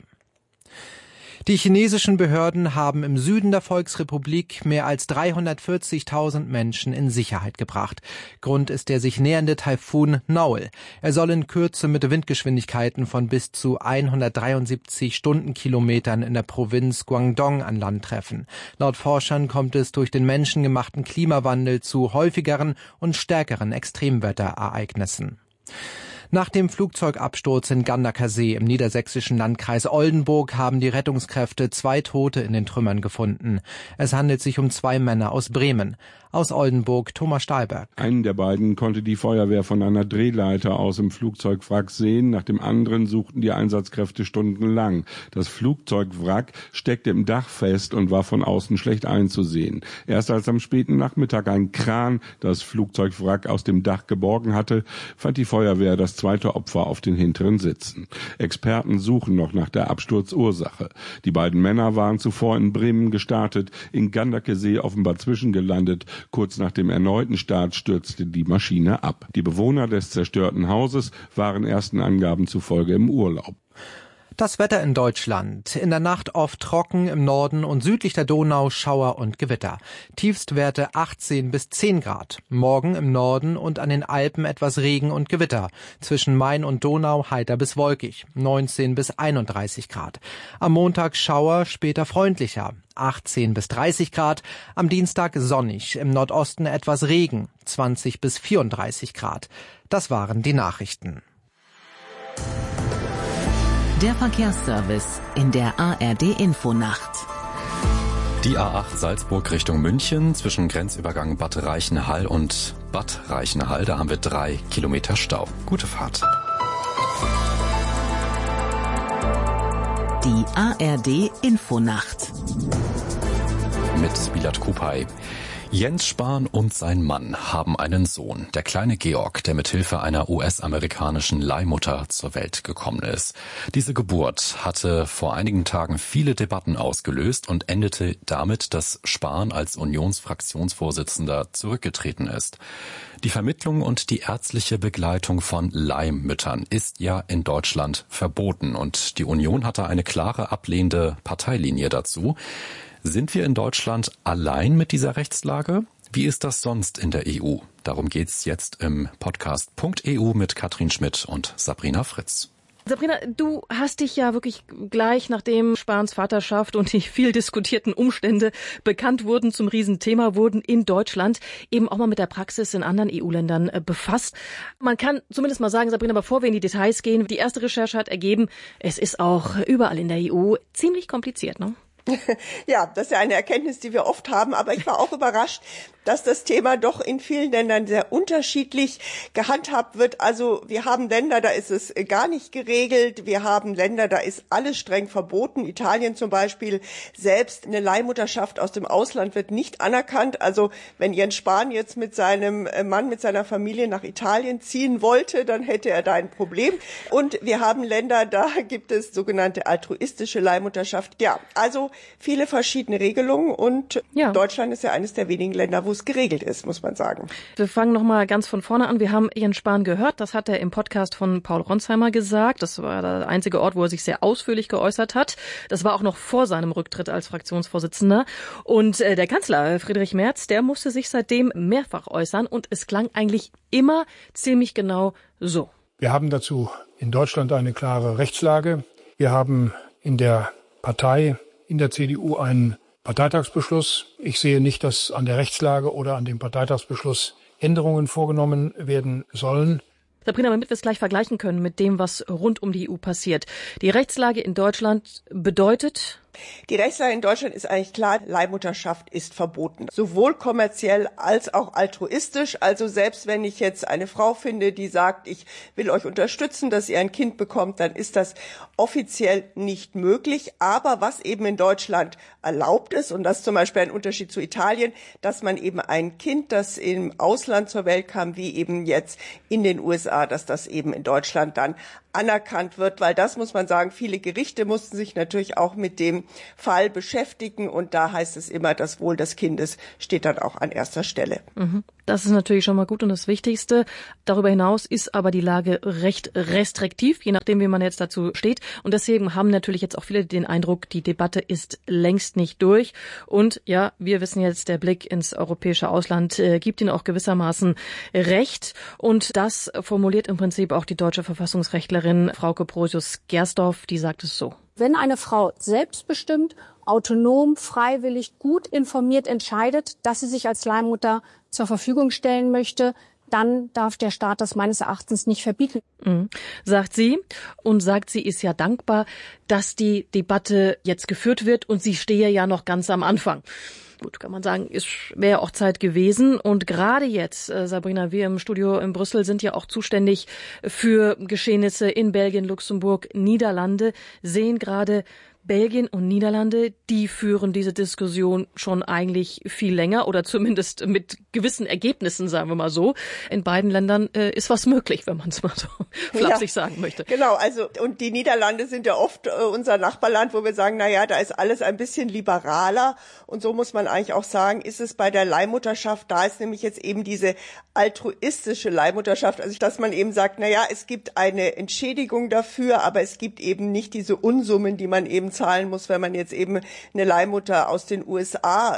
Die chinesischen Behörden haben im Süden der Volksrepublik mehr als 340.000 Menschen in Sicherheit gebracht. Grund ist der sich nähernde Taifun Naul. Er soll in Kürze mit Windgeschwindigkeiten von bis zu 173 Stundenkilometern in der Provinz Guangdong an Land treffen. Laut Forschern kommt es durch den menschengemachten Klimawandel zu häufigeren und stärkeren Extremwetterereignissen. Nach dem Flugzeugabsturz in Gandaker See im niedersächsischen Landkreis Oldenburg haben die Rettungskräfte 2 Tote in den Trümmern gefunden. Es handelt sich um 2 Männer aus Bremen. Aus Oldenburg Thomas Stahlberg. Einen der beiden konnte die Feuerwehr von einer Drehleiter aus im Flugzeugwrack sehen. Nach dem anderen suchten die Einsatzkräfte stundenlang. Das Flugzeugwrack steckte im Dach fest und war von außen schlecht einzusehen. Erst als am späten Nachmittag ein Kran das Flugzeugwrack aus dem Dach geborgen hatte, fand die Feuerwehr das 2. Opfer auf den hinteren Sitzen. Experten suchen noch nach der Absturzursache. Die beiden Männer waren zuvor in Bremen gestartet, in Gandaker See offenbar zwischengelandet. Kurz nach dem erneuten Start stürzte die Maschine ab. Die Bewohner des zerstörten Hauses waren ersten Angaben zufolge im Urlaub. Das Wetter in Deutschland. In der Nacht oft trocken, im Norden und südlich der Donau Schauer und Gewitter. Tiefstwerte 18 bis 10 Grad. Morgen im Norden und an den Alpen etwas Regen und Gewitter. Zwischen Main und Donau heiter bis wolkig. 19 bis 31 Grad. Am Montag Schauer, später freundlicher. 18 bis 30 Grad. Am Dienstag sonnig. Im Nordosten etwas Regen. 20 bis 34 Grad. Das waren die Nachrichten. Der Verkehrsservice in der ARD-Infonacht. Die A8 Salzburg Richtung München zwischen Grenzübergang Bad Reichenhall und Bad Reichenhall. Da haben wir 3 Kilometer Stau. Gute Fahrt. Die ARD-Infonacht. Mit Bilat Kupay. Jens Spahn und sein Mann haben einen Sohn, der kleine Georg, der mit Hilfe einer US-amerikanischen Leihmutter zur Welt gekommen ist. Diese Geburt hatte vor einigen Tagen viele Debatten ausgelöst und endete damit, dass Spahn als Unionsfraktionsvorsitzender zurückgetreten ist. Die Vermittlung und die ärztliche Begleitung von Leihmüttern ist ja in Deutschland verboten und die Union hatte eine klare ablehnende Parteilinie dazu. Sind wir in Deutschland allein mit dieser Rechtslage? Wie ist das sonst in der EU? Darum geht's jetzt im Podcast .eu mit Katrin Schmidt und Sabrina Fritz. Sabrina, du hast dich ja wirklich gleich, nachdem Spahns Vaterschaft und die viel diskutierten Umstände bekannt wurden, zum Riesenthema wurden in Deutschland, eben auch mal mit der Praxis in anderen EU-Ländern befasst. Man kann zumindest mal sagen, Sabrina, bevor wir in die Details gehen, die erste Recherche hat ergeben, es ist auch überall in der EU ziemlich kompliziert, ne? Ja, das ist ja eine Erkenntnis, die wir oft haben, aber ich war auch überrascht, dass das Thema doch in vielen Ländern sehr unterschiedlich gehandhabt wird. Also wir haben Länder, da ist es gar nicht geregelt. Wir haben Länder, da ist alles streng verboten. Italien zum Beispiel, selbst eine Leihmutterschaft aus dem Ausland wird nicht anerkannt. Also wenn Jens Spahn jetzt mit seinem Mann, mit seiner Familie nach Italien ziehen wollte, dann hätte er da ein Problem. Und wir haben Länder, da gibt es sogenannte altruistische Leihmutterschaft. Ja, also viele verschiedene Regelungen und Deutschland ist ja eines der wenigen Länder, wo es geregelt ist, muss man sagen. Wir fangen noch mal ganz von vorne an. Wir haben Jens Spahn gehört, das hat er im Podcast von Paul Ronsheimer gesagt. Das war der einzige Ort, wo er sich sehr ausführlich geäußert hat. Das war auch noch vor seinem Rücktritt als Fraktionsvorsitzender. Und der Kanzler Friedrich Merz, der musste sich seitdem mehrfach äußern und es klang eigentlich immer ziemlich genau so. Wir haben dazu in Deutschland eine klare Rechtslage. Wir haben in der Partei, in der CDU einen Parteitagsbeschluss. Ich sehe nicht, dass an der Rechtslage oder an dem Parteitagsbeschluss Änderungen vorgenommen werden sollen. Sabrina, damit wir es gleich vergleichen können mit dem, was rund um die EU passiert. Die Rechtslage in Deutschland bedeutet, Die Rechtslage in Deutschland ist eigentlich klar, Leihmutterschaft ist verboten. Sowohl kommerziell als auch altruistisch. Also selbst wenn ich jetzt eine Frau finde, die sagt, ich will euch unterstützen, dass ihr ein Kind bekommt, dann ist das offiziell nicht möglich. Aber was eben in Deutschland erlaubt ist, und das ist zum Beispiel ein Unterschied zu Italien, dass man eben ein Kind, das im Ausland zur Welt kam, wie eben jetzt in den USA, dass das eben in Deutschland dann anerkannt wird, weil das muss man sagen, viele Gerichte mussten sich natürlich auch mit dem Fall beschäftigen und da heißt es immer, das Wohl des Kindes steht dann auch an erster Stelle. Das ist natürlich schon mal gut und das Wichtigste. Darüber hinaus ist aber die Lage recht restriktiv, je nachdem, wie man jetzt dazu steht. Und deswegen haben natürlich jetzt auch viele den Eindruck, die Debatte ist längst nicht durch. Und ja, wir wissen jetzt, der Blick ins europäische Ausland gibt ihnen auch gewissermaßen Recht. Und das formuliert im Prinzip auch die deutsche Verfassungsrechtlerin Frauke Brosius-Gersdorf, die sagt es so. Wenn eine Frau selbstbestimmt, autonom, freiwillig, gut informiert entscheidet, dass sie sich als Leihmutter zur Verfügung stellen möchte, dann darf der Staat das meines Erachtens nicht verbieten. Sagt sie. Und sagt, sie ist ja dankbar, dass die Debatte jetzt geführt wird und sie stehe ja noch ganz am Anfang. Gut, kann man sagen, wäre auch Zeit gewesen. Und gerade jetzt, Sabrina, wir im Studio in Brüssel sind ja auch zuständig für Geschehnisse in Belgien, Luxemburg, Niederlande, sehen gerade Belgien und Niederlande, die führen diese Diskussion schon eigentlich viel länger oder zumindest mit gewissen Ergebnissen, sagen wir mal so. In beiden Ländern ist was möglich, wenn man es mal so flapsig sagen möchte. Genau, also und die Niederlande sind ja oft unser Nachbarland, wo wir sagen, na ja, da ist alles ein bisschen liberaler und so muss man eigentlich auch sagen, ist es bei der Leihmutterschaft, da ist nämlich jetzt eben diese altruistische Leihmutterschaft, also dass man eben sagt, na ja, es gibt eine Entschädigung dafür, aber es gibt eben nicht diese Unsummen, die man eben zahlen muss, wenn man jetzt eben eine Leihmutter aus den USA,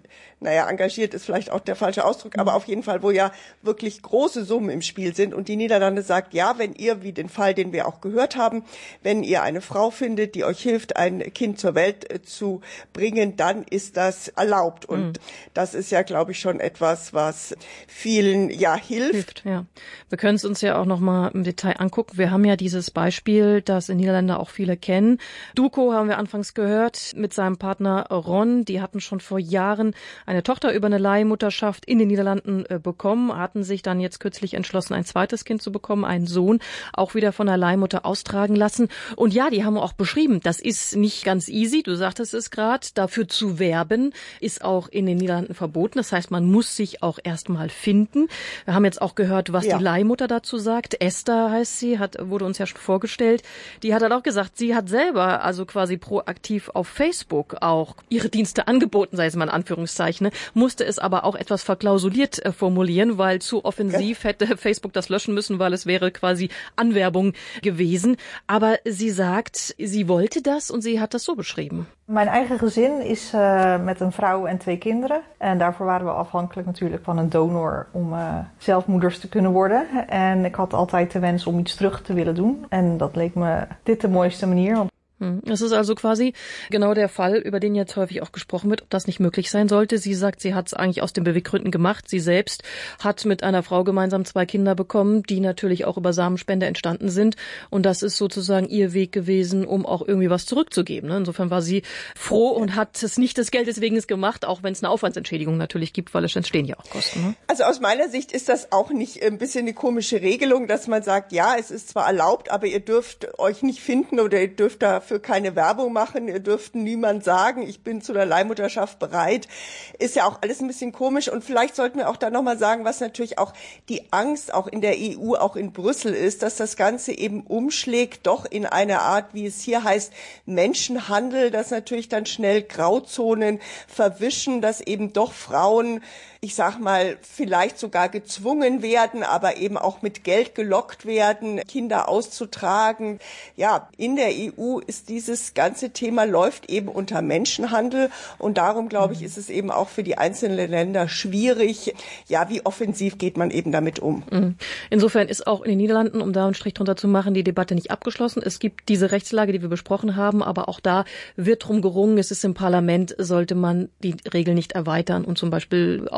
engagiert ist vielleicht auch der falsche Ausdruck, aber auf jeden Fall, wo ja wirklich große Summen im Spiel sind. Und die Niederlande sagt, ja, wenn ihr, wie den Fall, den wir auch gehört haben, wenn ihr eine Frau findet, die euch hilft, ein Kind zur Welt zu bringen, dann ist das erlaubt. Und das ist ja, glaube ich, schon etwas, was vielen hilft. Ja. Wir können es uns ja auch noch mal im Detail angucken. Wir haben ja dieses Beispiel, das in Niederlande auch viele kennen. Duco haben wir anfangs gehört, mit seinem Partner Ron. Die hatten schon vor Jahren eine Tochter über eine Leihmutterschaft in den Niederlanden bekommen, hatten sich dann jetzt kürzlich entschlossen, ein zweites Kind zu bekommen, einen Sohn, auch wieder von der Leihmutter austragen lassen. Und ja, die haben auch beschrieben, das ist nicht ganz easy, du sagtest es gerade, dafür zu werben, ist auch in den Niederlanden verboten. Das heißt, man muss sich auch erstmal finden. Wir haben jetzt auch gehört, was die Leihmutter dazu sagt. Esther heißt sie, wurde uns ja schon vorgestellt. Die hat halt auch gesagt, sie hat selber also quasi proaktiv auf Facebook auch ihre Dienste angeboten, sei es mal in Anführungszeichen, musste es aber auch etwas verklausuliert formulieren, weil zu offensiv hätte Facebook das löschen müssen, weil es wäre quasi Anwerbung gewesen. Aber sie sagt, sie wollte das und sie hat das so beschrieben. Mijn eigen gezin is met een vrouw en 2 kinderen. En daarvoor waren we afhankelijk natuurlijk van een donor om zelf moeders te kunnen worden. En ik had altijd de wens om iets terug te willen doen. En dat leek me dit de mooiste manier. Das ist also quasi genau der Fall, über den jetzt häufig auch gesprochen wird, ob das nicht möglich sein sollte. Sie sagt, sie hat es eigentlich aus den Beweggründen gemacht. Sie selbst hat mit einer Frau gemeinsam 2 Kinder bekommen, die natürlich auch über Samenspende entstanden sind. Und das ist sozusagen ihr Weg gewesen, um auch irgendwie was zurückzugeben. Insofern war sie froh und hat es nicht des Geldes wegen gemacht, auch wenn es eine Aufwandsentschädigung natürlich gibt, weil es entstehen ja auch Kosten. Also aus meiner Sicht ist das auch nicht ein bisschen eine komische Regelung, dass man sagt, ja, es ist zwar erlaubt, aber ihr dürft euch nicht finden oder ihr dürft dafür keine Werbung machen, ihr dürft niemand sagen, ich bin zu der Leihmutterschaft bereit. Ist ja auch alles ein bisschen komisch und vielleicht sollten wir auch da nochmal sagen, was natürlich auch die Angst auch in der EU, auch in Brüssel ist, dass das Ganze eben umschlägt, doch in eine Art, wie es hier heißt, Menschenhandel, dass natürlich dann schnell Grauzonen verwischen, dass eben doch Frauen, ich sag mal, vielleicht sogar gezwungen werden, aber eben auch mit Geld gelockt werden, Kinder auszutragen. Ja, in der EU ist dieses ganze Thema läuft eben unter Menschenhandel und darum, glaube ich, ist es eben auch für die einzelnen Länder schwierig. Ja, wie offensiv geht man eben damit um? Insofern ist auch in den Niederlanden, um da einen Strich drunter zu machen, die Debatte nicht abgeschlossen. Es gibt diese Rechtslage, die wir besprochen haben, aber auch da wird drum gerungen. Es ist im Parlament, sollte man die Regeln nicht erweitern und zum Beispiel auch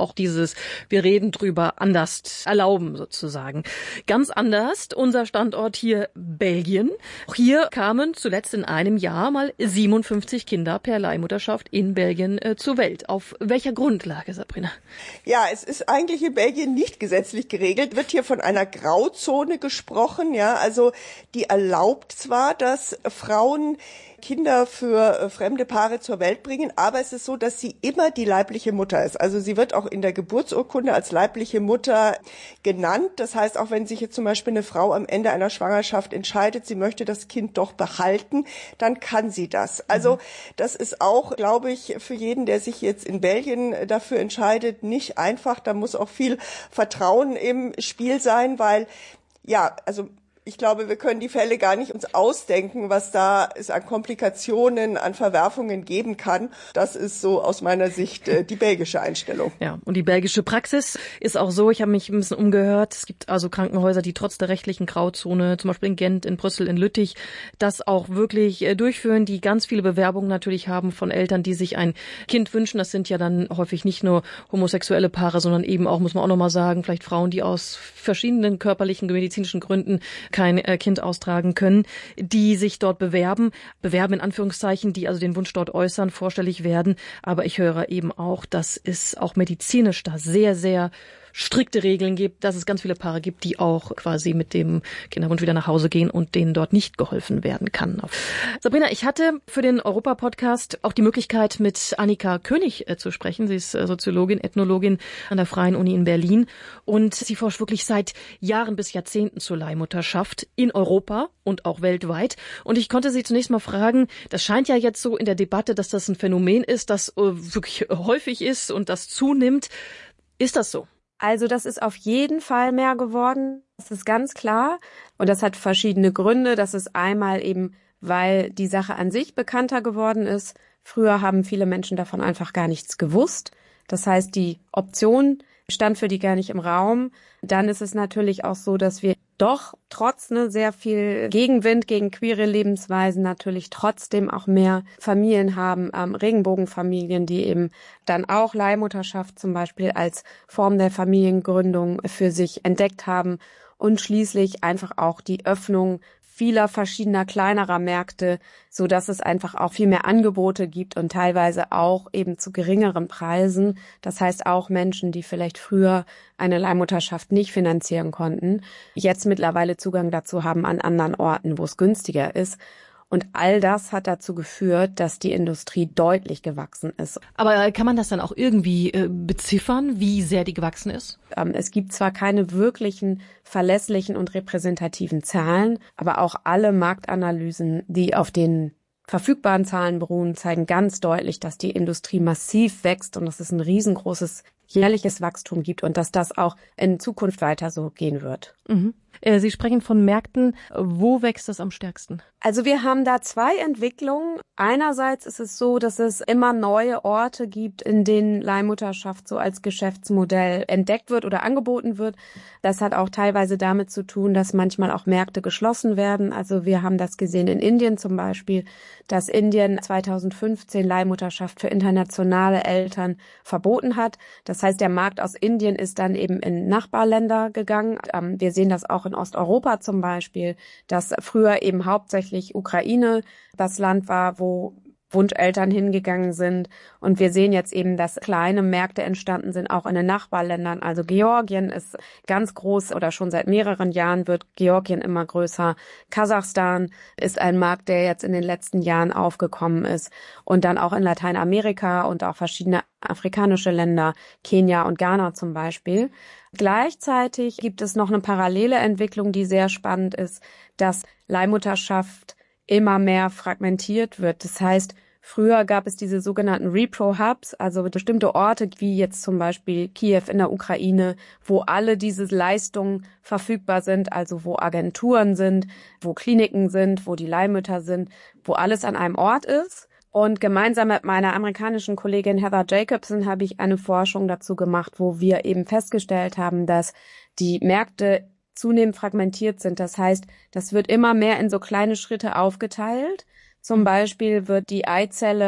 auch dieses, wir reden drüber, anders erlauben sozusagen. Ganz anders unser Standort hier Belgien. Auch hier kamen zuletzt in einem Jahr mal 57 Kinder per Leihmutterschaft in Belgien zur Welt. Auf welcher Grundlage, Sabrina? Ja, es ist eigentlich in Belgien nicht gesetzlich geregelt. Wird hier von einer Grauzone gesprochen, ja, also die erlaubt zwar, dass Frauen Kinder für fremde Paare zur Welt bringen, aber es ist so, dass sie immer die leibliche Mutter ist. Also sie wird auch in der Geburtsurkunde als leibliche Mutter genannt. Das heißt, auch wenn sich jetzt zum Beispiel eine Frau am Ende einer Schwangerschaft entscheidet, sie möchte das Kind doch behalten, dann kann sie das. Also das ist auch, glaube ich, für jeden, der sich jetzt in Belgien dafür entscheidet, nicht einfach. Da muss auch viel Vertrauen im Spiel sein, weil, ja, also ich glaube, wir können die Fälle gar nicht uns ausdenken, was da es an Komplikationen, an Verwerfungen geben kann. Das ist so aus meiner Sicht die belgische Einstellung. Ja, und die belgische Praxis ist auch so, ich habe mich ein bisschen umgehört, es gibt also Krankenhäuser, die trotz der rechtlichen Grauzone, zum Beispiel in Gent, in Brüssel, in Lüttich, das auch wirklich durchführen, die ganz viele Bewerbungen natürlich haben von Eltern, die sich ein Kind wünschen. Das sind ja dann häufig nicht nur homosexuelle Paare, sondern eben auch, muss man auch nochmal sagen, vielleicht Frauen, die aus verschiedenen körperlichen, medizinischen Gründen kein Kind austragen können, die sich dort bewerben in Anführungszeichen, die also den Wunsch dort äußern, vorstellig werden. Aber ich höre eben auch, dass es auch medizinisch da sehr, sehr strikte Regeln gibt, dass es ganz viele Paare gibt, die auch quasi mit dem Kinderwunsch wieder nach Hause gehen und denen dort nicht geholfen werden kann. Sabrina, ich hatte für den Europa-Podcast auch die Möglichkeit, mit Annika König zu sprechen. Sie ist Soziologin, Ethnologin an der Freien Uni in Berlin und sie forscht wirklich seit Jahren bis Jahrzehnten zur Leihmutterschaft in Europa und auch weltweit. Und ich konnte sie zunächst mal fragen, das scheint ja jetzt so in der Debatte, dass das ein Phänomen ist, das wirklich häufig ist und das zunimmt. Ist das so? Also das ist auf jeden Fall mehr geworden. Das ist ganz klar. Und das hat verschiedene Gründe. Das ist einmal eben, weil die Sache an sich bekannter geworden ist. Früher haben viele Menschen davon einfach gar nichts gewusst. Das heißt, die Option stand für die gar nicht im Raum. Dann ist es natürlich auch so, dass wir doch trotz sehr viel Gegenwind gegen queere Lebensweisen natürlich trotzdem auch mehr Familien haben, Regenbogenfamilien, die eben dann auch Leihmutterschaft zum Beispiel als Form der Familiengründung für sich entdeckt haben und schließlich einfach auch die Öffnung vieler verschiedener kleinerer Märkte, so dass es einfach auch viel mehr Angebote gibt und teilweise auch eben zu geringeren Preisen. Das heißt auch Menschen, die vielleicht früher eine Leihmutterschaft nicht finanzieren konnten, jetzt mittlerweile Zugang dazu haben an anderen Orten, wo es günstiger ist. Und all das hat dazu geführt, dass die Industrie deutlich gewachsen ist. Aber kann man das dann auch irgendwie beziffern, wie sehr die gewachsen ist? Es gibt zwar keine wirklichen verlässlichen und repräsentativen Zahlen, aber auch alle Marktanalysen, die auf den verfügbaren Zahlen beruhen, zeigen ganz deutlich, dass die Industrie massiv wächst und dass es ein riesengroßes jährliches Wachstum gibt und dass das auch in Zukunft weiter so gehen wird. Mhm. Sie sprechen von Märkten. Wo wächst das am stärksten? Also wir haben da zwei Entwicklungen. Einerseits ist es so, dass es immer neue Orte gibt, in denen Leihmutterschaft so als Geschäftsmodell entdeckt wird oder angeboten wird. Das hat auch teilweise damit zu tun, dass manchmal auch Märkte geschlossen werden. Also wir haben das gesehen in Indien zum Beispiel, dass Indien 2015 Leihmutterschaft für internationale Eltern verboten hat. Das heißt, der Markt aus Indien ist dann eben in Nachbarländer gegangen. Wir sehen das auch in Osteuropa zum Beispiel, dass früher eben hauptsächlich Ukraine das Land war, wo Wunscheltern hingegangen sind. Und wir sehen jetzt eben, dass kleine Märkte entstanden sind, auch in den Nachbarländern. Also Georgien ist ganz groß oder schon seit mehreren Jahren wird Georgien immer größer. Kasachstan ist ein Markt, der jetzt in den letzten Jahren aufgekommen ist. Und dann auch in Lateinamerika und auch verschiedene afrikanische Länder, Kenia und Ghana zum Beispiel. Gleichzeitig gibt es noch eine parallele Entwicklung, die sehr spannend ist, dass Leihmutterschaft immer mehr fragmentiert wird. Das heißt, früher gab es diese sogenannten Repro-Hubs, also bestimmte Orte wie jetzt zum Beispiel Kiew in der Ukraine, wo alle diese Leistungen verfügbar sind, also wo Agenturen sind, wo Kliniken sind, wo die Leihmütter sind, wo alles an einem Ort ist. Und gemeinsam mit meiner amerikanischen Kollegin Heather Jacobson habe ich eine Forschung dazu gemacht, wo wir eben festgestellt haben, dass die Märkte zunehmend fragmentiert sind. Das heißt, das wird immer mehr in so kleine Schritte aufgeteilt. Zum Beispiel wird die Eizelle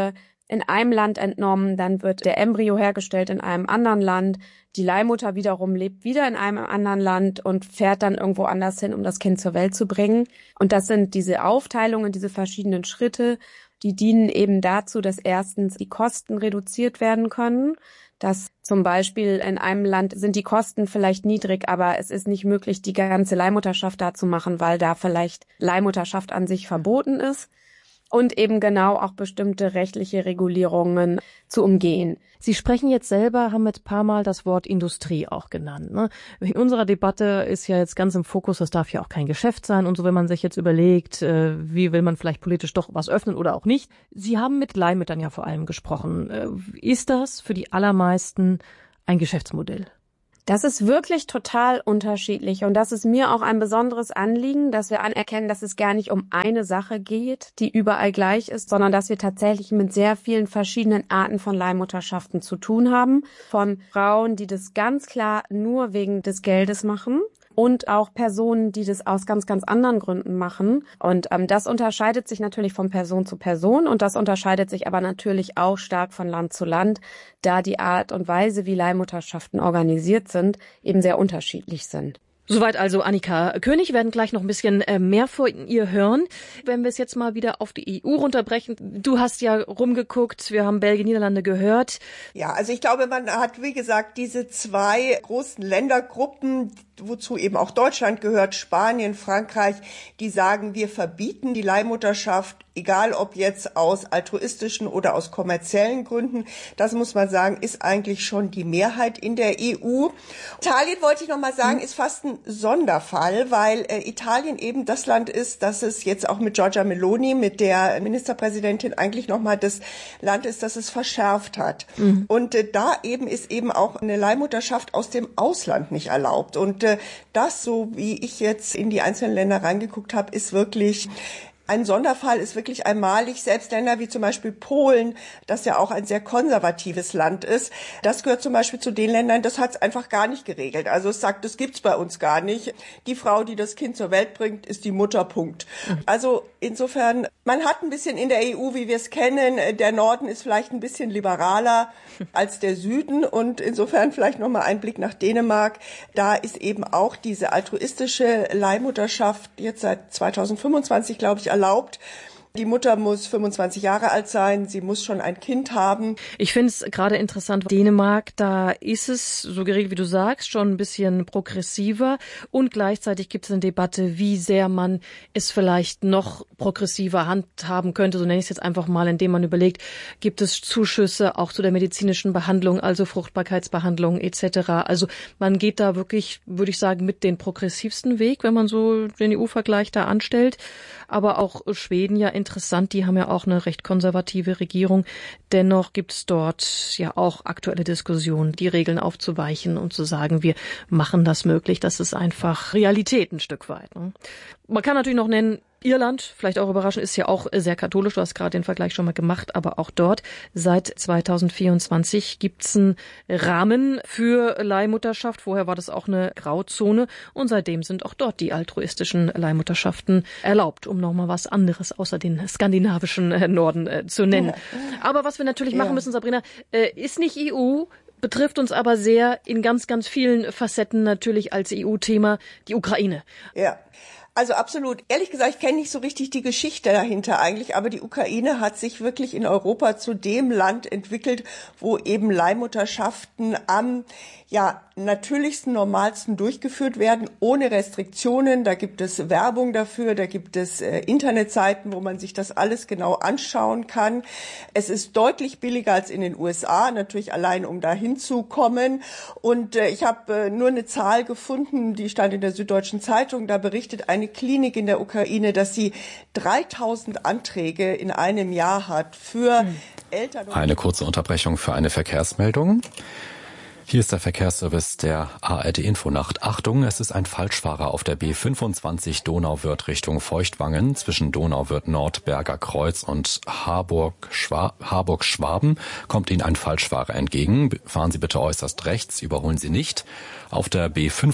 in einem Land entnommen, dann wird der Embryo hergestellt in einem anderen Land. Die Leihmutter wiederum lebt wieder in einem anderen Land und fährt dann irgendwo anders hin, um das Kind zur Welt zu bringen. Und das sind diese Aufteilungen, diese verschiedenen Schritte, die dienen eben dazu, dass erstens die Kosten reduziert werden können. Dass zum Beispiel in einem Land sind die Kosten vielleicht niedrig, aber es ist nicht möglich, die ganze Leihmutterschaft da zu machen, weil da vielleicht Leihmutterschaft an sich verboten ist. Und eben genau auch bestimmte rechtliche Regulierungen zu umgehen. Sie sprechen jetzt selber, haben jetzt ein paar Mal das Wort Industrie auch genannt. Ne? In unserer Debatte ist ja jetzt ganz im Fokus, das darf ja auch kein Geschäft sein und so, wenn man sich jetzt überlegt, wie will man vielleicht politisch doch was öffnen oder auch nicht. Sie haben mit Leihmüttern ja vor allem gesprochen. Ist das für die allermeisten ein Geschäftsmodell? Das ist wirklich total unterschiedlich und das ist mir auch ein besonderes Anliegen, dass wir anerkennen, dass es gar nicht um eine Sache geht, die überall gleich ist, sondern dass wir tatsächlich mit sehr vielen verschiedenen Arten von Leihmutterschaften zu tun haben. Von Frauen, die das ganz klar nur wegen des Geldes machen, und auch Personen, die das aus ganz, ganz anderen Gründen machen. Und das unterscheidet sich natürlich von Person zu Person und das unterscheidet sich aber natürlich auch stark von Land zu Land, da die Art und Weise, wie Leihmutterschaften organisiert sind, eben sehr unterschiedlich sind. Soweit also Annika König. Wir werden gleich noch ein bisschen mehr von ihr hören. Wenn wir es jetzt mal wieder auf die EU runterbrechen. Du hast ja rumgeguckt, wir haben Belgien, Niederlande gehört. Ja, also ich glaube, man hat, wie gesagt, diese zwei großen Ländergruppen, wozu eben auch Deutschland gehört, Spanien, Frankreich, die sagen, wir verbieten die Leihmutterschaft, egal ob jetzt aus altruistischen oder aus kommerziellen Gründen. Das muss man sagen, ist eigentlich schon die Mehrheit in der EU. Italien, wollte ich noch mal sagen, ist fast ein Sonderfall, weil Italien eben das Land ist, das es jetzt auch mit Giorgia Meloni, mit der Ministerpräsidentin, eigentlich noch mal das Land ist, das es verschärft hat. Mhm. Und da eben ist eben auch eine Leihmutterschaft aus dem Ausland nicht erlaubt. Und das, so wie ich jetzt in die einzelnen Länder reingeguckt habe, ist wirklich ein Sonderfall, ist wirklich einmalig. Selbst Länder wie zum Beispiel Polen, das ja auch ein sehr konservatives Land ist, das gehört zum Beispiel zu den Ländern, das hat es einfach gar nicht geregelt. Also es sagt, das gibt's bei uns gar nicht. Die Frau, die das Kind zur Welt bringt, ist die Mutter, Punkt. Also insofern, man hat ein bisschen in der EU, wie wir es kennen, der Norden ist vielleicht ein bisschen liberaler als der Süden und insofern vielleicht nochmal ein Blick nach Dänemark. Da ist eben auch diese altruistische Leihmutterschaft jetzt seit 2025, glaube ich, erlaubt. Die Mutter muss 25 Jahre alt sein, sie muss schon ein Kind haben. Ich finde es gerade interessant, Dänemark, da ist es, so geregelt wie du sagst, schon ein bisschen progressiver und gleichzeitig gibt es eine Debatte, wie sehr man es vielleicht noch progressiver handhaben könnte, so nenne ich es jetzt einfach mal, indem man überlegt, gibt es Zuschüsse auch zu der medizinischen Behandlung, also Fruchtbarkeitsbehandlung etc. Also man geht da wirklich, würde ich sagen, mit den progressivsten Weg, wenn man so den EU-Vergleich da anstellt. Aber auch Schweden ja interessant, die haben ja auch eine recht konservative Regierung. Dennoch gibt es dort ja auch aktuelle Diskussionen, die Regeln aufzuweichen und zu sagen, wir machen das möglich. Das ist einfach Realität ein Stück weit. Ne? Man kann natürlich noch nennen, Irland, vielleicht auch überraschend, ist ja auch sehr katholisch. Du hast gerade den Vergleich schon mal gemacht, aber auch dort seit 2024 gibt's einen Rahmen für Leihmutterschaft. Vorher war das auch eine Grauzone und seitdem sind auch dort die altruistischen Leihmutterschaften erlaubt, um nochmal was anderes außer den skandinavischen Norden zu nennen. Ja. Aber was wir natürlich machen müssen, Sabrina, ist nicht EU, betrifft uns aber sehr in ganz, ganz vielen Facetten natürlich als EU-Thema die Ukraine. Ja. Also absolut. Ehrlich gesagt, ich kenne nicht so richtig die Geschichte dahinter eigentlich, aber die Ukraine hat sich wirklich in Europa zu dem Land entwickelt, wo eben Leihmutterschaften am natürlichsten, normalsten durchgeführt werden, ohne Restriktionen. Da gibt es Werbung dafür, da gibt es Internetseiten, wo man sich das alles genau anschauen kann. Es ist deutlich billiger als in den USA, natürlich allein, um da hinzukommen. Und ich habe nur eine Zahl gefunden, die stand in der Süddeutschen Zeitung, da berichtet eine Klinik in der Ukraine, dass sie 3000 Anträge in einem Jahr hat für Eltern. Eine kurze Unterbrechung für eine Verkehrsmeldung. Hier ist der Verkehrsservice der ARD Infonacht. Achtung, es ist ein Falschfahrer auf der B25 Donauwörth Richtung Feuchtwangen zwischen Donauwörth Nord, Berger Kreuz und Harburg-Schwaben. Kommt Ihnen ein Falschfahrer entgegen. Fahren Sie bitte äußerst rechts, überholen Sie nicht. Auf der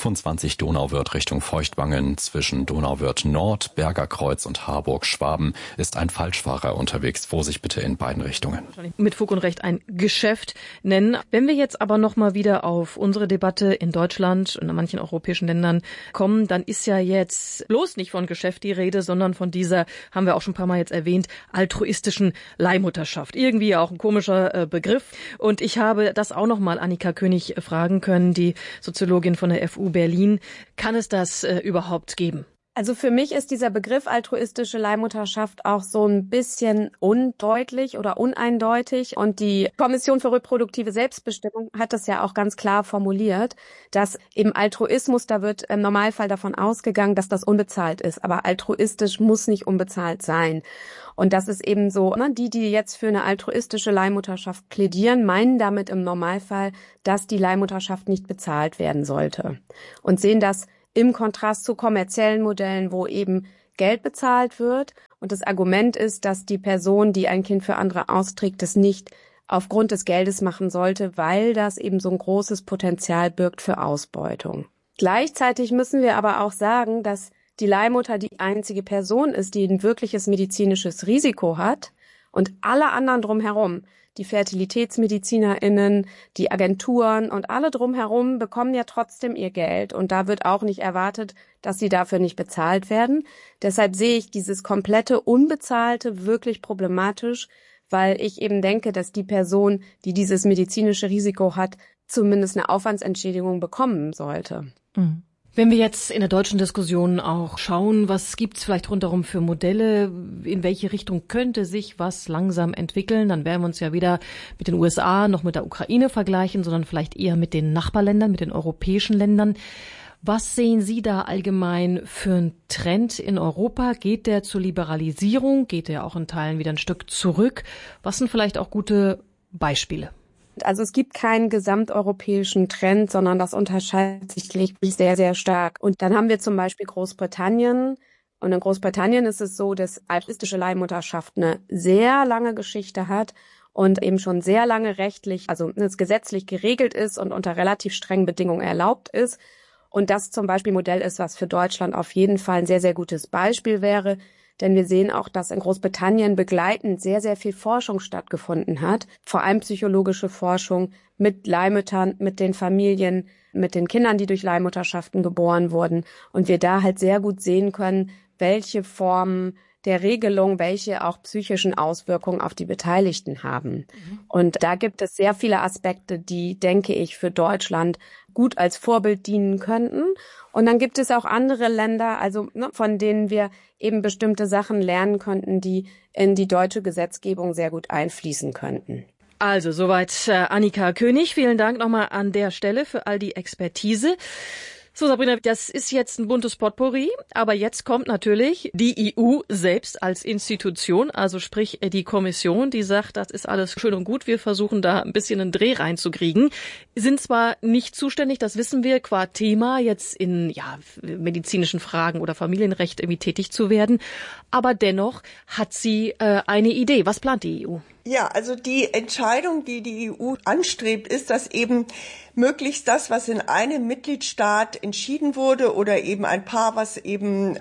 B25 Donauwörth Richtung Feuchtwangen zwischen Donauwörth Nord, Berger Kreuz und Harburg-Schwaben ist ein Falschfahrer unterwegs. Vorsicht bitte in beiden Richtungen. Mit Fug und Recht ein Geschäft nennen. Wenn wir jetzt aber noch mal wieder auf unsere Debatte in Deutschland und in manchen europäischen Ländern kommen, dann ist ja jetzt bloß nicht von Geschäft die Rede, sondern von dieser, haben wir auch schon ein paar Mal jetzt erwähnt, altruistischen Leihmutterschaft. Irgendwie auch ein komischer Begriff. Und ich habe das auch noch mal Annika König fragen können, die Soziologin von der FU Berlin. Kann es das überhaupt geben? Also für mich ist dieser Begriff altruistische Leihmutterschaft auch so ein bisschen undeutlich oder uneindeutig. Und die Kommission für reproduktive Selbstbestimmung hat das ja auch ganz klar formuliert, dass im Altruismus, da wird im Normalfall davon ausgegangen, dass das unbezahlt ist. Aber altruistisch muss nicht unbezahlt sein. Und das ist eben so, die jetzt für eine altruistische Leihmutterschaft plädieren, meinen damit im Normalfall, dass die Leihmutterschaft nicht bezahlt werden sollte. Und sehen das im Kontrast zu kommerziellen Modellen, wo eben Geld bezahlt wird. Und das Argument ist, dass die Person, die ein Kind für andere austrägt, das nicht aufgrund des Geldes machen sollte, weil das eben so ein großes Potenzial birgt für Ausbeutung. Gleichzeitig müssen wir aber auch sagen, dass die Leihmutter die einzige Person ist, die ein wirkliches medizinisches Risiko hat und alle anderen drumherum, die FertilitätsmedizinerInnen, die Agenturen und alle drumherum bekommen ja trotzdem ihr Geld. Und da wird auch nicht erwartet, dass sie dafür nicht bezahlt werden. Deshalb sehe ich dieses komplette Unbezahlte wirklich problematisch, weil ich eben denke, dass die Person, die dieses medizinische Risiko hat, zumindest eine Aufwandsentschädigung bekommen sollte. Mhm. Wenn wir jetzt in der deutschen Diskussion auch schauen, was gibt's vielleicht rundherum für Modelle, in welche Richtung könnte sich was langsam entwickeln, dann werden wir uns ja weder mit den USA noch mit der Ukraine vergleichen, sondern vielleicht eher mit den Nachbarländern, mit den europäischen Ländern. Was sehen Sie da allgemein für einen Trend in Europa? Geht der zur Liberalisierung? Geht der auch in Teilen wieder ein Stück zurück? Was sind vielleicht auch gute Beispiele? Also es gibt keinen gesamteuropäischen Trend, sondern das unterscheidet sich wirklich sehr, sehr stark. Und dann haben wir zum Beispiel Großbritannien. Und in Großbritannien ist es so, dass altruistische Leihmutterschaft eine sehr lange Geschichte hat und eben schon sehr lange rechtlich, also gesetzlich geregelt ist und unter relativ strengen Bedingungen erlaubt ist. Und das zum Beispiel Modell ist, was für Deutschland auf jeden Fall ein sehr, sehr gutes Beispiel wäre. Denn wir sehen auch, dass in Großbritannien begleitend sehr, sehr viel Forschung stattgefunden hat. Vor allem psychologische Forschung mit Leihmüttern, mit den Familien, mit den Kindern, die durch Leihmutterschaften geboren wurden. Und wir da halt sehr gut sehen können, welche Formen der Regelung, welche auch psychischen Auswirkungen auf die Beteiligten haben. Und da gibt es sehr viele Aspekte, die, denke ich, für Deutschland gut als Vorbild dienen könnten. Und dann gibt es auch andere Länder, also von denen wir eben bestimmte Sachen lernen könnten, die in die deutsche Gesetzgebung sehr gut einfließen könnten. Also soweit Annika König. Vielen Dank nochmal an der Stelle für all die Expertise. So, Sabrina, das ist jetzt ein buntes Potpourri, aber jetzt kommt natürlich die EU selbst als Institution, also sprich die Kommission, die sagt, das ist alles schön und gut, wir versuchen da ein bisschen einen Dreh reinzukriegen. Sind zwar nicht zuständig, das wissen wir, qua Thema jetzt in medizinischen Fragen oder Familienrecht irgendwie tätig zu werden, aber dennoch hat sie eine Idee. Was plant die EU? Ja, also die Entscheidung, die die EU anstrebt, ist, dass eben möglichst das, was in einem Mitgliedstaat entschieden wurde oder eben ein Paar, was eben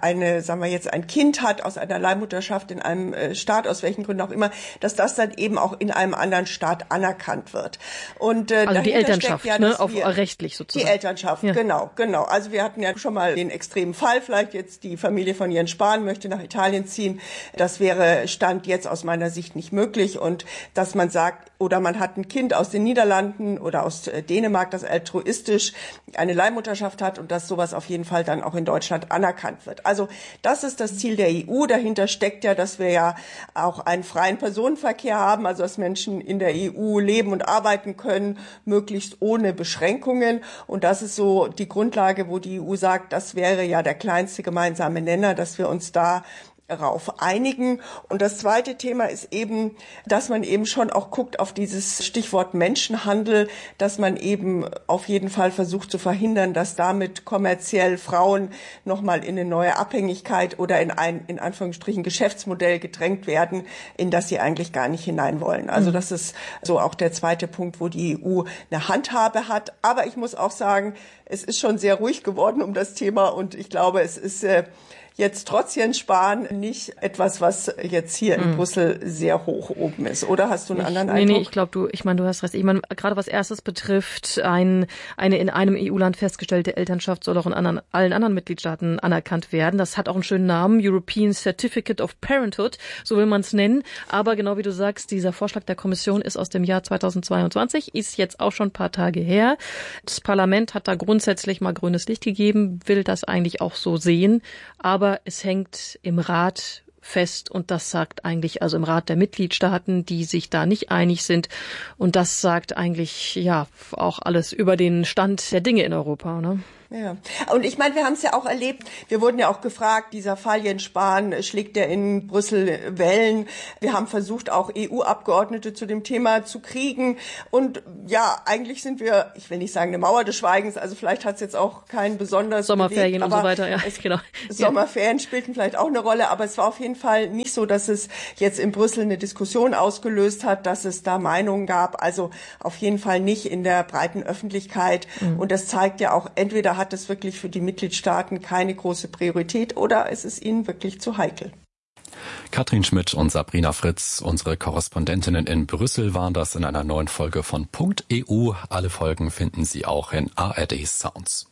ein Kind hat aus einer Leihmutterschaft in einem Staat, aus welchen Gründen auch immer, dass das dann eben auch in einem anderen Staat anerkannt wird. Und also die Elternschaft, auf rechtlich sozusagen. Die Elternschaft, ja. Genau. Also wir hatten ja schon mal den extremen Fall, vielleicht jetzt die Familie von Jens Spahn möchte nach Italien ziehen. Das wäre Stand jetzt aus meiner Sicht nicht möglich. Und dass man sagt, oder man hat ein Kind aus den Niederlanden oder aus Dänemark, das altruistisch eine Leihmutterschaft hat und dass sowas auf jeden Fall dann auch in Deutschland anerkannt wird. Also das ist das Ziel der EU. Dahinter steckt ja, dass wir ja auch einen freien Personenverkehr haben, also dass Menschen in der EU leben und arbeiten können, möglichst ohne Beschränkungen. Und das ist so die Grundlage, wo die EU sagt, das wäre ja der kleinste gemeinsame Nenner, dass wir uns da rauf einigen. Und das zweite Thema ist eben, dass man eben schon auch guckt auf dieses Stichwort Menschenhandel, dass man eben auf jeden Fall versucht zu verhindern, dass damit kommerziell Frauen nochmal in eine neue Abhängigkeit oder in ein, in Anführungsstrichen, Geschäftsmodell gedrängt werden, in das sie eigentlich gar nicht hinein wollen. Also das ist so auch der zweite Punkt, wo die EU eine Handhabe hat. Aber ich muss auch sagen, es ist schon sehr ruhig geworden um das Thema und ich glaube, es ist jetzt trotz Jens Spahn nicht etwas, was jetzt hier in Brüssel sehr hoch oben ist. Oder hast du einen anderen Eindruck? Nee, ich glaube, du hast recht. Ich meine, gerade was Erstes betrifft, eine in einem EU-Land festgestellte Elternschaft soll auch in allen anderen Mitgliedstaaten anerkannt werden. Das hat auch einen schönen Namen, European Certificate of Parenthood, so will man es nennen. Aber genau wie du sagst, dieser Vorschlag der Kommission ist aus dem Jahr 2022, ist jetzt auch schon ein paar Tage her. Das Parlament hat da grundsätzlich mal grünes Licht gegeben, will das eigentlich auch so sehen. Aber es hängt im Rat fest und das sagt eigentlich, also im Rat der Mitgliedstaaten, die sich da nicht einig sind. Und das sagt eigentlich ja auch alles über den Stand der Dinge in Europa, ne? Ja, und ich meine, wir haben es ja auch erlebt, wir wurden ja auch gefragt, dieser Fall Jens Spahn, schlägt der in Brüssel Wellen? Wir haben versucht, auch EU-Abgeordnete zu dem Thema zu kriegen und ja, eigentlich sind wir, ich will nicht sagen eine Mauer des Schweigens, also vielleicht hat es jetzt auch keinen besonders Sommerferien bewegt, und so weiter, ja, genau. Sommerferien spielten vielleicht auch eine Rolle, aber es war auf jeden Fall nicht so, dass es jetzt in Brüssel eine Diskussion ausgelöst hat, dass es da Meinungen gab, also auf jeden Fall nicht in der breiten Öffentlichkeit und das zeigt ja auch, entweder hat es wirklich für die Mitgliedstaaten keine große Priorität oder es ist ihnen wirklich zu heikel. Katrin Schmidt und Sabrina Fritz, unsere Korrespondentinnen in Brüssel, waren das in einer neuen Folge von .eu. Alle Folgen finden Sie auch in ARD Sounds.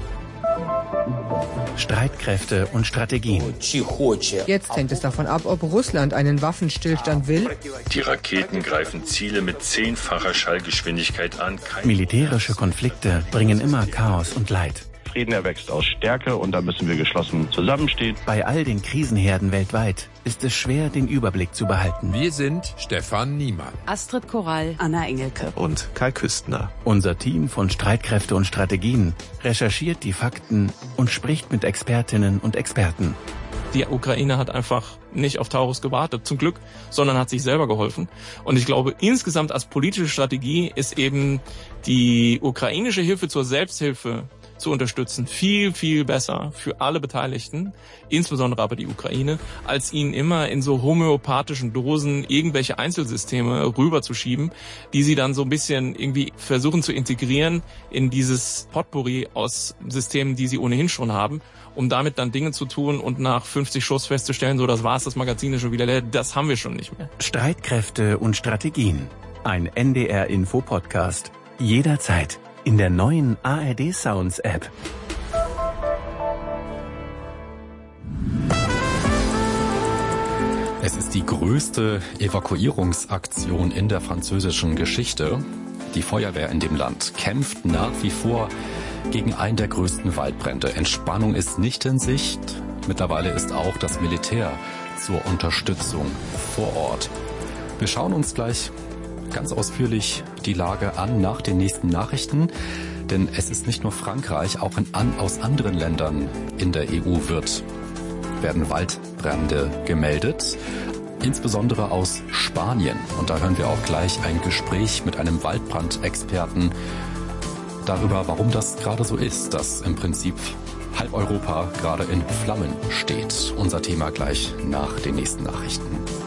Streitkräfte und Strategien. Jetzt hängt es davon ab, ob Russland einen Waffenstillstand will. Die Raketen greifen Ziele mit 10-facher Schallgeschwindigkeit an. Militärische Konflikte bringen immer Chaos und Leid. Frieden erwächst aus Stärke und da müssen wir geschlossen zusammenstehen. Bei all den Krisenherden weltweit ist es schwer, den Überblick zu behalten. Wir sind Stefan Niemann, Astrid Korall, Anna Engelke und Kai Küstner. Unser Team von Streitkräfte und Strategien recherchiert die Fakten und spricht mit Expertinnen und Experten. Die Ukraine hat einfach nicht auf Taurus gewartet, zum Glück, sondern hat sich selber geholfen. Und ich glaube, insgesamt als politische Strategie ist eben die ukrainische Hilfe zur Selbsthilfe zu unterstützen viel, viel besser für alle Beteiligten, insbesondere aber die Ukraine, als ihnen immer in so homöopathischen Dosen irgendwelche Einzelsysteme rüberzuschieben, die sie dann so ein bisschen irgendwie versuchen zu integrieren in dieses Potpourri aus Systemen, die sie ohnehin schon haben, um damit dann Dinge zu tun und nach 50 Schuss festzustellen, so das war's, das Magazin ist schon wieder leer, das haben wir schon nicht mehr. Streitkräfte und Strategien. Ein NDR-Info-Podcast. Jederzeit. In der neuen ARD Sounds App. Es ist die größte Evakuierungsaktion in der französischen Geschichte. Die Feuerwehr in dem Land kämpft nach wie vor gegen einen der größten Waldbrände. Entspannung ist nicht in Sicht. Mittlerweile ist auch das Militär zur Unterstützung vor Ort. Wir schauen uns gleich ganz ausführlich die Lage an nach den nächsten Nachrichten, denn es ist nicht nur Frankreich, auch aus anderen Ländern in der EU werden Waldbrände gemeldet, insbesondere aus Spanien. Und da hören wir auch gleich ein Gespräch mit einem Waldbrandexperten darüber, warum das gerade so ist, dass im Prinzip halb Europa gerade in Flammen steht. Unser Thema gleich nach den nächsten Nachrichten.